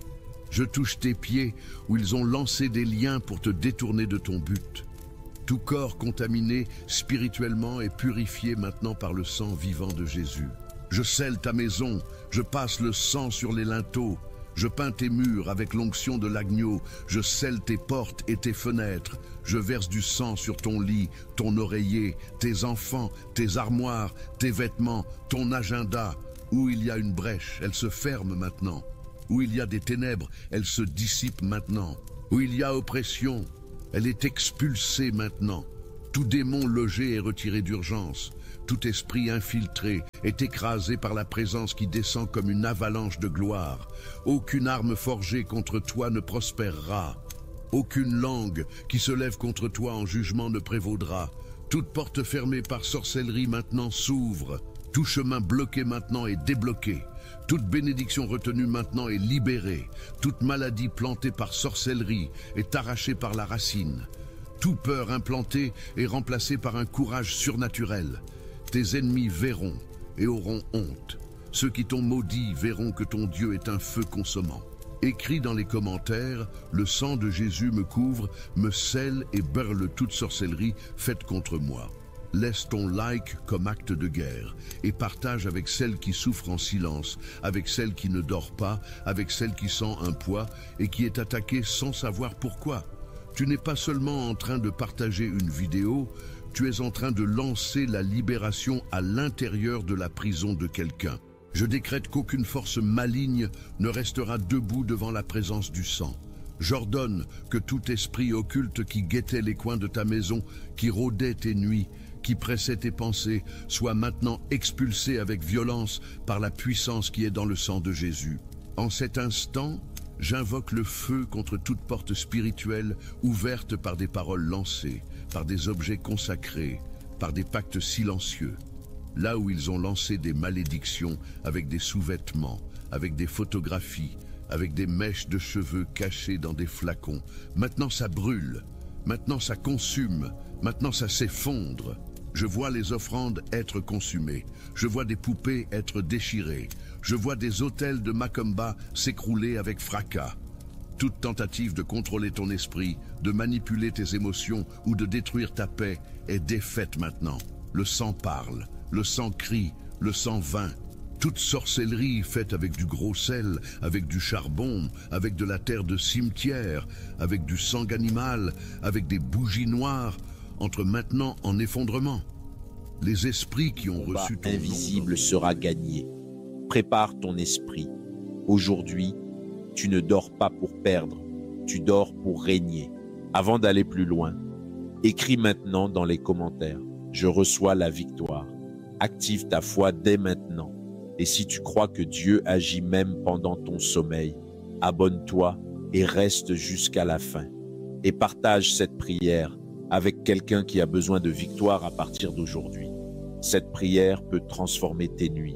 Je touche tes pieds où ils ont lancé des liens pour te détourner de ton but. Tout corps contaminé spirituellement est purifié maintenant par le sang vivant de Jésus. Je scelle ta maison, je passe le sang sur les linteaux, je peins tes murs avec l'onction de l'agneau, je scelle tes portes et tes fenêtres, je verse du sang sur ton lit, ton oreiller, tes enfants, tes armoires, tes vêtements, ton agenda. Où il y a une brèche, elle se ferme maintenant. Où il y a des ténèbres, elle se dissipe maintenant. Où il y a oppression, elle est expulsée maintenant. Tout démon logé est retiré d'urgence. Tout esprit infiltré est écrasé par la présence qui descend comme une avalanche de gloire. Aucune arme forgée contre toi ne prospérera. Aucune langue qui se lève contre toi en jugement ne prévaudra. Toute porte fermée par sorcellerie maintenant s'ouvre. Tout chemin bloqué maintenant est débloqué. Toute bénédiction retenue maintenant est libérée. Toute maladie plantée par sorcellerie est arrachée par la racine. Toute peur implantée est remplacée par un courage surnaturel. Tes ennemis verront et auront honte. Ceux qui t'ont maudit verront que ton Dieu est un feu consommant. Écris dans les commentaires, le sang de Jésus me couvre, me scelle et burle toute sorcellerie faite contre moi. Laisse ton like comme acte de guerre et partage avec celle qui souffre en silence, avec celle qui ne dort pas, avec celle qui sent un poids et qui est attaquée sans savoir pourquoi. Tu n'es pas seulement en train de partager une vidéo, tu es en train de lancer la libération à l'intérieur de la prison de quelqu'un. Je décrète qu'aucune force maligne ne restera debout devant la présence du sang. J'ordonne que tout esprit occulte qui guettait les coins de ta maison, qui rôdait tes nuits, qui pressait tes pensées, soit maintenant expulsé avec violence par la puissance qui est dans le sang de Jésus. En cet instant, j'invoque le feu contre toute porte spirituelle ouverte par des paroles lancées, par des objets consacrés, par des pactes silencieux. Là où ils ont lancé des malédictions avec des sous-vêtements, avec des photographies, avec des mèches de cheveux cachées dans des flacons, maintenant ça brûle, maintenant ça consume, maintenant ça s'effondre. Je vois les offrandes être consumées, je vois des poupées être déchirées, je vois des autels de Macumba s'écrouler avec fracas. Toute tentative de contrôler ton esprit, de manipuler tes émotions ou de détruire ta paix est défaite maintenant. Le sang parle, le sang crie, le sang vainc. Toute sorcellerie faite avec du gros sel, avec du charbon, avec de la terre de cimetière, avec du sang animal, avec des bougies noires, entre maintenant en effondrement. Les esprits qui ont reçu ton nom... invisible sera gagné. Prépare ton esprit. Aujourd'hui, tu ne dors pas pour perdre, tu dors pour régner. Avant d'aller plus loin, écris maintenant dans les commentaires. Je reçois la victoire. Active ta foi dès maintenant. Et si tu crois que Dieu agit même pendant ton sommeil, abonne-toi et reste jusqu'à la fin. Et partage cette prière avec quelqu'un qui a besoin de victoire à partir d'aujourd'hui. Cette prière peut transformer tes nuits.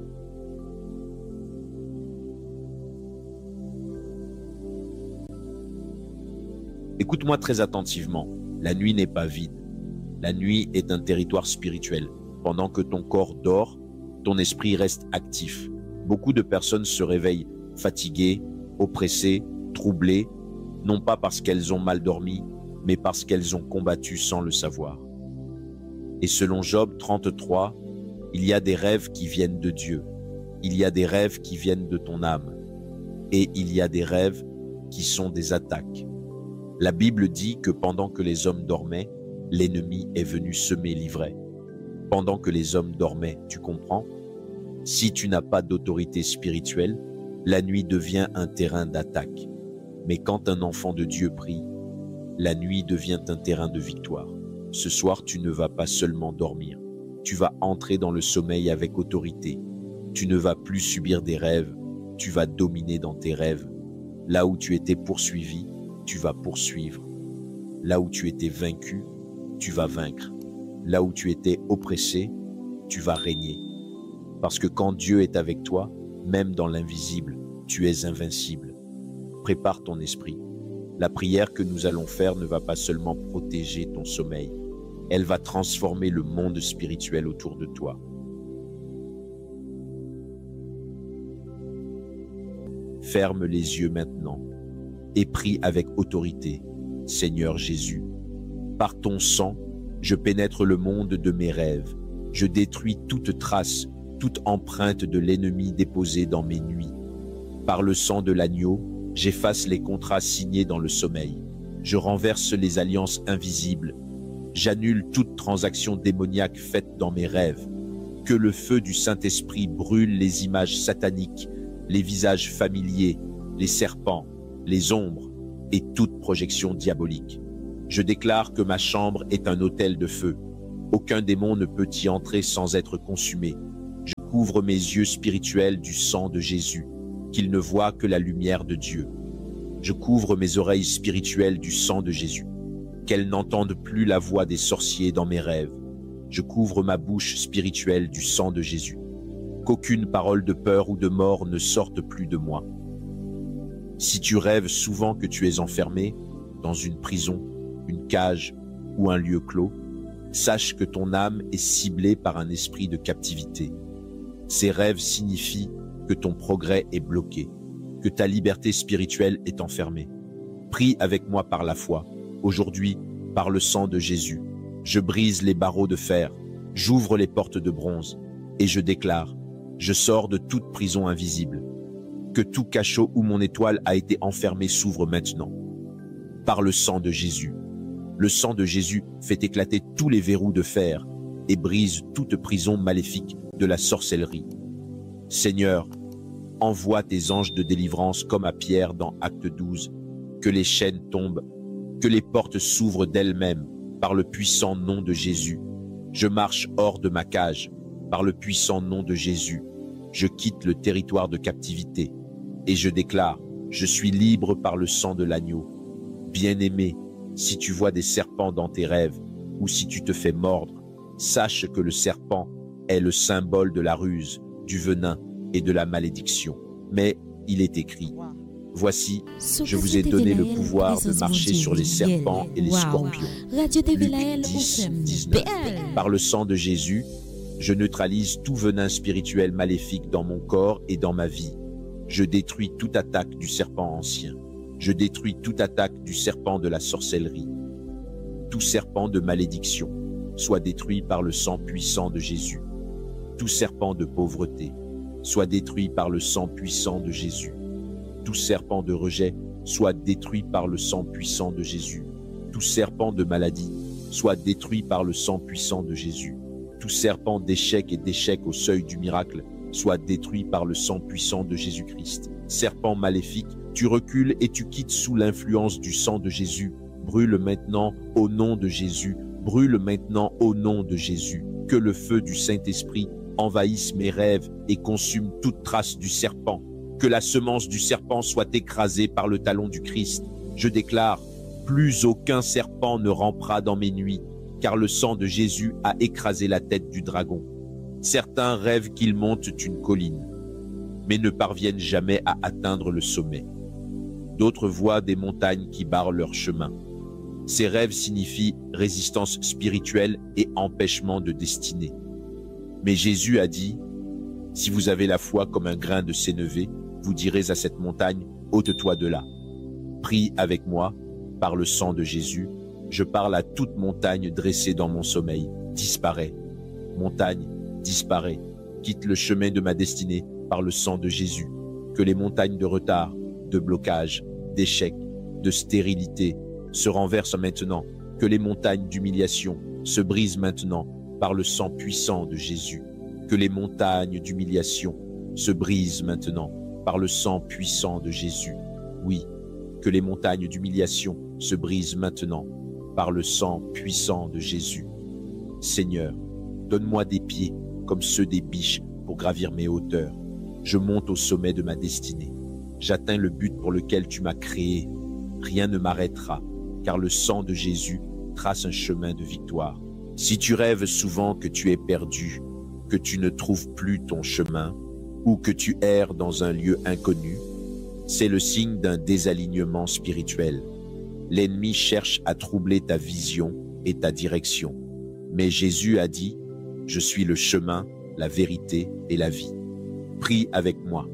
Écoute-moi très attentivement. La nuit n'est pas vide. La nuit est un territoire spirituel. Pendant que ton corps dort, ton esprit reste actif. Beaucoup de personnes se réveillent fatiguées, oppressées, troublées, non pas parce qu'elles ont mal dormi, mais parce qu'elles ont combattu sans le savoir. Et selon Job trente-trois, il y a des rêves qui viennent de Dieu. Il y a des rêves qui viennent de ton âme. Et il y a des rêves qui sont des attaques. La Bible dit que pendant que les hommes dormaient, l'ennemi est venu semer l'ivraie. Pendant que les hommes dormaient, tu comprends? Si tu n'as pas d'autorité spirituelle, la nuit devient un terrain d'attaque. Mais quand un enfant de Dieu prie, la nuit devient un terrain de victoire. Ce soir, tu ne vas pas seulement dormir. Tu vas entrer dans le sommeil avec autorité. Tu ne vas plus subir des rêves. Tu vas dominer dans tes rêves. Là où tu étais poursuivi, tu vas poursuivre. Là où tu étais vaincu, tu vas vaincre. Là où tu étais oppressé, tu vas régner. Parce que quand Dieu est avec toi, même dans l'invisible, tu es invincible. Prépare ton esprit. La prière que nous allons faire ne va pas seulement protéger ton sommeil, elle va transformer le monde spirituel autour de toi. ferme les yeux maintenant et prie avec autorité. Seigneur Jésus, par ton sang, je pénètre le monde de mes rêves. Je détruis toute trace, toute empreinte de l'ennemi déposée dans mes nuits. Par le sang de l'agneau, j'efface les contrats signés dans le sommeil. Je renverse les alliances invisibles. J'annule toute transaction démoniaque faite dans mes rêves. Que le feu du Saint-Esprit brûle les images sataniques, les visages familiers, les serpents, les ombres et toute projection diabolique. Je déclare que ma chambre est un autel de feu. Aucun démon ne peut y entrer sans être consumé. Je couvre mes yeux spirituels du sang de Jésus, qu'ils ne voient que la lumière de Dieu. Je couvre mes oreilles spirituelles du sang de Jésus, qu'elles n'entendent plus la voix des sorciers dans mes rêves. Je couvre ma bouche spirituelle du sang de Jésus, qu'aucune parole de peur ou de mort ne sorte plus de moi. Si tu rêves souvent que tu es enfermé dans une prison, une cage ou un lieu clos, sache que ton âme est ciblée par un esprit de captivité. Ces rêves signifient que ton progrès est bloqué, que ta liberté spirituelle est enfermée. Prie avec moi par la foi. Aujourd'hui, par le sang de Jésus, je brise les barreaux de fer, j'ouvre les portes de bronze et je déclare, je sors de toute prison invisible. Que tout cachot où mon étoile a été enfermée s'ouvre maintenant. Par le sang de Jésus. Le sang de Jésus fait éclater tous les verrous de fer et brise toute prison maléfique de la sorcellerie. Seigneur, envoie tes anges de délivrance comme à Pierre dans Acte douze, que les chaînes tombent, que les portes s'ouvrent d'elles-mêmes par le puissant nom de Jésus. Je marche hors de ma cage par le puissant nom de Jésus. Je quitte le territoire de captivité et je déclare, je suis libre par le sang de l'agneau. Bien-aimé, si tu vois des serpents dans tes rêves ou si tu te fais mordre, sache que le serpent est le symbole de la ruse, du venin et de la malédiction. Mais il est écrit, voici, je vous ai donné le pouvoir de marcher sur les serpents et les scorpions. Luc dix, dix-neuf. Par le sang de Jésus, je neutralise tout venin spirituel maléfique dans mon corps et dans ma vie. Je détruis toute attaque du serpent ancien. Je détruis toute attaque du serpent de la sorcellerie. Tout serpent de malédiction soit détruit par le sang puissant de Jésus. Tout serpent de pauvreté soit détruit par le sang puissant de Jésus. Tout serpent de rejet soit détruit par le sang puissant de Jésus. Tout serpent de maladie soit détruit par le sang puissant de Jésus. Tout serpent d'échec et d'échec au seuil du miracle soit détruit par le sang puissant de Jésus-Christ. Serpent maléfique, tu recules et tu quittes sous l'influence du sang de Jésus. Brûle maintenant au nom de Jésus. Brûle maintenant au nom de Jésus. Que le feu du Saint-Esprit envahisse mes rêves et consume toute trace du serpent. Que la semence du serpent soit écrasée par le talon du Christ. Je déclare, plus aucun serpent ne rampera dans mes nuits, car le sang de Jésus a écrasé la tête du dragon. Certains rêvent qu'ils montent une colline, mais ne parviennent jamais à atteindre le sommet. D'autres voient des montagnes qui barrent leur chemin. Ces rêves signifient résistance spirituelle et empêchement de destinée. Mais Jésus a dit, si vous avez la foi comme un grain de sénévé, vous direz à cette montagne, ôte-toi de là. Prie avec moi, par le sang de Jésus, je parle à toute montagne dressée dans mon sommeil. Disparaît. Montagne, disparaît. Quitte le chemin de ma destinée par le sang de Jésus. Que les montagnes de retard, de blocage, d'échec, de stérilité se renversent maintenant. Que les montagnes d'humiliation se brisent maintenant par le sang puissant de Jésus. Que les montagnes d'humiliation se brisent maintenant par le sang puissant de Jésus. Oui, que les montagnes d'humiliation se brisent maintenant par le sang puissant de Jésus. Seigneur, donne-moi des pieds comme ceux des biches pour gravir mes hauteurs. Je monte au sommet de ma destinée. J'atteins le but pour lequel tu m'as créé. Rien ne m'arrêtera, car le sang de Jésus trace un chemin de victoire. Si tu rêves souvent que tu es perdu, que tu ne trouves plus ton chemin, ou que tu erres dans un lieu inconnu, c'est le signe d'un désalignement spirituel. L'ennemi cherche à troubler ta vision et ta direction. Mais Jésus a dit, « Je suis le chemin, la vérité et la vie. » Prie avec moi.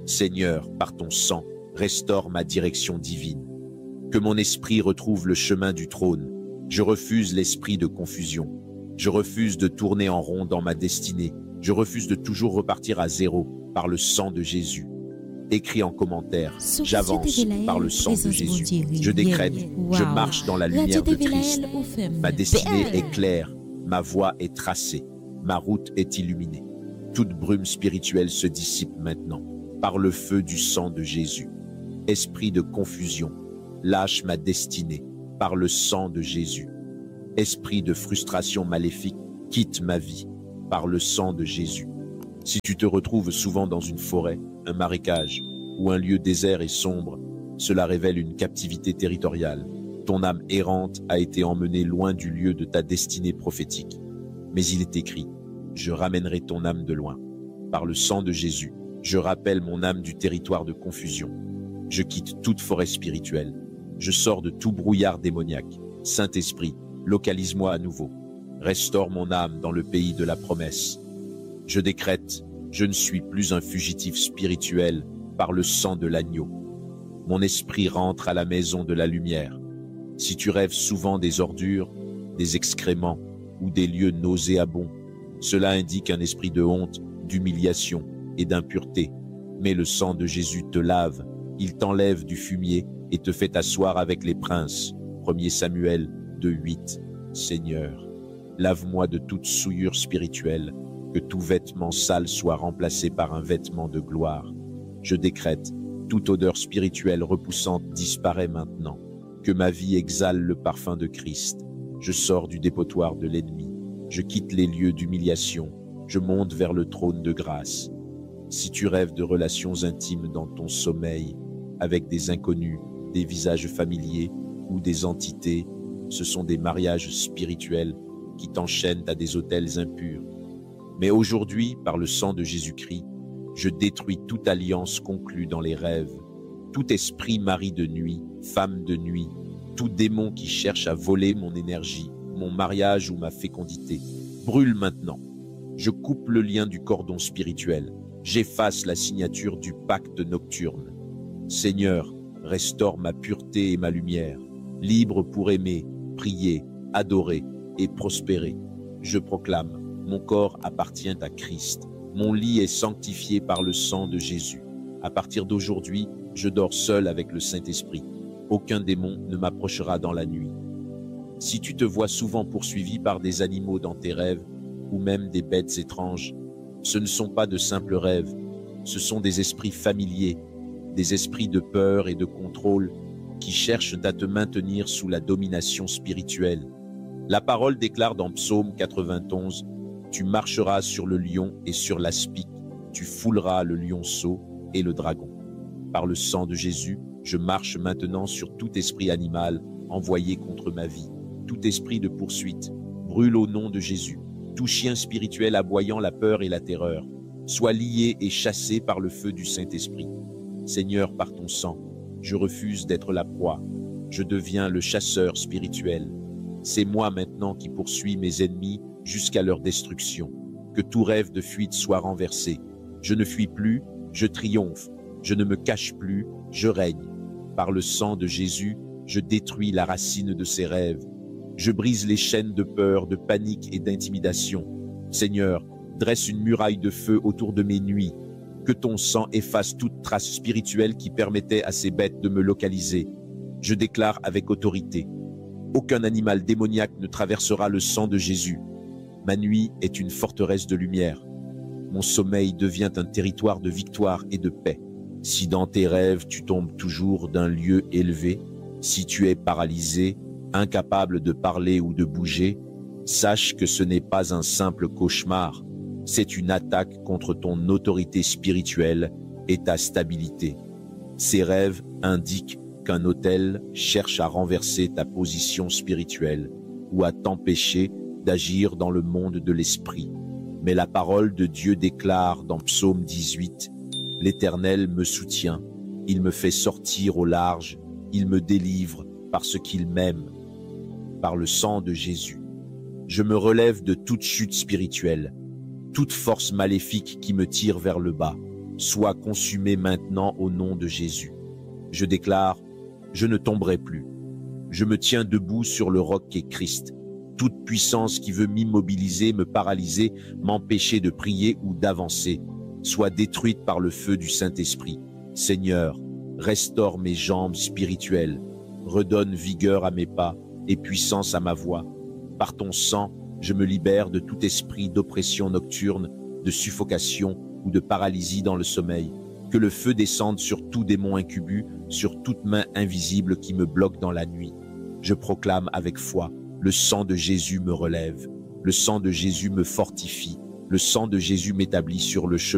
Seigneur, par ton sang, restaure ma direction divine. Que mon esprit retrouve le chemin du trône. Je refuse l'esprit de confusion. Je refuse de tourner en rond dans ma destinée. Je refuse de toujours repartir à zéro par le sang de Jésus. Écris en commentaire, j'avance par le sang de Jésus. Je décrète, je marche dans la lumière de Christ. Ma destinée est claire, ma voie est tracée, ma route est illuminée. Toute brume spirituelle se dissipe maintenant par le feu du sang de Jésus. Esprit de confusion, lâche ma destinée par le sang de Jésus. Esprit de frustration maléfique, quitte ma vie par le sang de Jésus. Si tu te retrouves souvent dans une forêt, un marécage ou un lieu désert et sombre, cela révèle une captivité territoriale. Ton âme errante a été emmenée loin du lieu de ta destinée prophétique. Mais il est écrit, je ramènerai ton âme de loin. Par le sang de Jésus, je rappelle mon âme du territoire de confusion. Je quitte toute forêt spirituelle. Je sors de tout brouillard démoniaque. Saint-Esprit, localise-moi à nouveau. Restaure mon âme dans le pays de la promesse. Je décrète, je ne suis plus un fugitif spirituel par le sang de l'agneau. Mon esprit rentre à la maison de la lumière. Si tu rêves souvent des ordures, des excréments ou des lieux nauséabonds, cela indique un esprit de honte, d'humiliation et d'impureté. Mais le sang de Jésus te lave, il t'enlève du fumier et te fait asseoir avec les princes. premier Samuel deux huit. Seigneur, lave-moi de toute souillure spirituelle, que tout vêtement sale soit remplacé par un vêtement de gloire. Je décrète, toute odeur spirituelle repoussante disparaît maintenant. Que ma vie exhale le parfum de Christ. Je sors du dépotoir de l'ennemi. Je quitte les lieux d'humiliation. Je monte vers le trône de grâce. Si tu rêves de relations intimes dans ton sommeil, avec des inconnus, des visages familiers ou des entités, ce sont des mariages spirituels qui t'enchaînent à des autels impurs. Mais aujourd'hui, par le sang de Jésus-Christ, je détruis toute alliance conclue dans les rêves, tout esprit mari de nuit, femme de nuit, tout démon qui cherche à voler mon énergie, mon mariage ou ma fécondité. Brûle maintenant. Je coupe le lien du cordon spirituel. J'efface la signature du pacte nocturne. Seigneur, restaure ma pureté et ma lumière, libre pour aimer, prier, adorer et prospérer. Je proclame, mon corps appartient à Christ. Mon lit est sanctifié par le sang de Jésus. À partir d'aujourd'hui, je dors seul avec le Saint-Esprit. Aucun démon ne m'approchera dans la nuit. Si tu te vois souvent poursuivi par des animaux dans tes rêves, ou même des bêtes étranges, ce ne sont pas de simples rêves, ce sont des esprits familiers, des esprits de peur et de contrôle qui cherchent à te maintenir sous la domination spirituelle. La parole déclare dans Psaume quatre-vingt-onze, « Tu marcheras sur le lion et sur l'aspic, tu fouleras le lionceau et le dragon. » Par le sang de Jésus, je marche maintenant sur tout esprit animal envoyé contre ma vie. Tout esprit de poursuite brûle au nom de Jésus. Tout chien spirituel aboyant la peur et la terreur soit lié et chassé par le feu du Saint-Esprit. Seigneur, par ton sang, je refuse d'être la proie. Je deviens le chasseur spirituel. C'est moi maintenant qui poursuis mes ennemis jusqu'à leur destruction. Que tout rêve de fuite soit renversé. Je ne fuis plus, je triomphe. Je ne me cache plus, je règne. Par le sang de Jésus, je détruis la racine de ces rêves. Je brise les chaînes de peur, de panique et d'intimidation. Seigneur, dresse une muraille de feu autour de mes nuits. Que ton sang efface toute trace spirituelle qui permettait à ces bêtes de me localiser. Je déclare avec autorité, aucun animal démoniaque ne traversera le sang de Jésus. Ma nuit est une forteresse de lumière. Mon sommeil devient un territoire de victoire et de paix. Si dans tes rêves tu tombes toujours d'un lieu élevé, si tu es paralysé, incapable de parler ou de bouger, sache que ce n'est pas un simple cauchemar, c'est une attaque contre ton autorité spirituelle et ta stabilité. Ces rêves indiquent qu'un autel cherche à renverser ta position spirituelle ou à t'empêcher d'agir dans le monde de l'esprit. Mais la parole de Dieu déclare dans Psaume dix-huit, « L'Éternel me soutient, il me fait sortir au large, il me délivre parce qu'il m'aime. » Par le sang de Jésus, je me relève de toute chute spirituelle, toute force maléfique qui me tire vers le bas, soit consumée maintenant au nom de Jésus. Je déclare, je ne tomberai plus. Je me tiens debout sur le roc qu'est Christ. Toute puissance qui veut m'immobiliser, me paralyser, m'empêcher de prier ou d'avancer, soit détruite par le feu du Saint-Esprit. Seigneur, restaure mes jambes spirituelles, redonne vigueur à mes pas et puissance à ma voix. Par ton sang, je me libère de tout esprit d'oppression nocturne, de suffocation ou de paralysie dans le sommeil. Que le feu descende sur tout démon incubus, sur toute main invisible qui me bloque dans la nuit. Je proclame avec foi, le sang de Jésus me relève, le sang de Jésus me fortifie, le sang de Jésus m'établit sur le chemin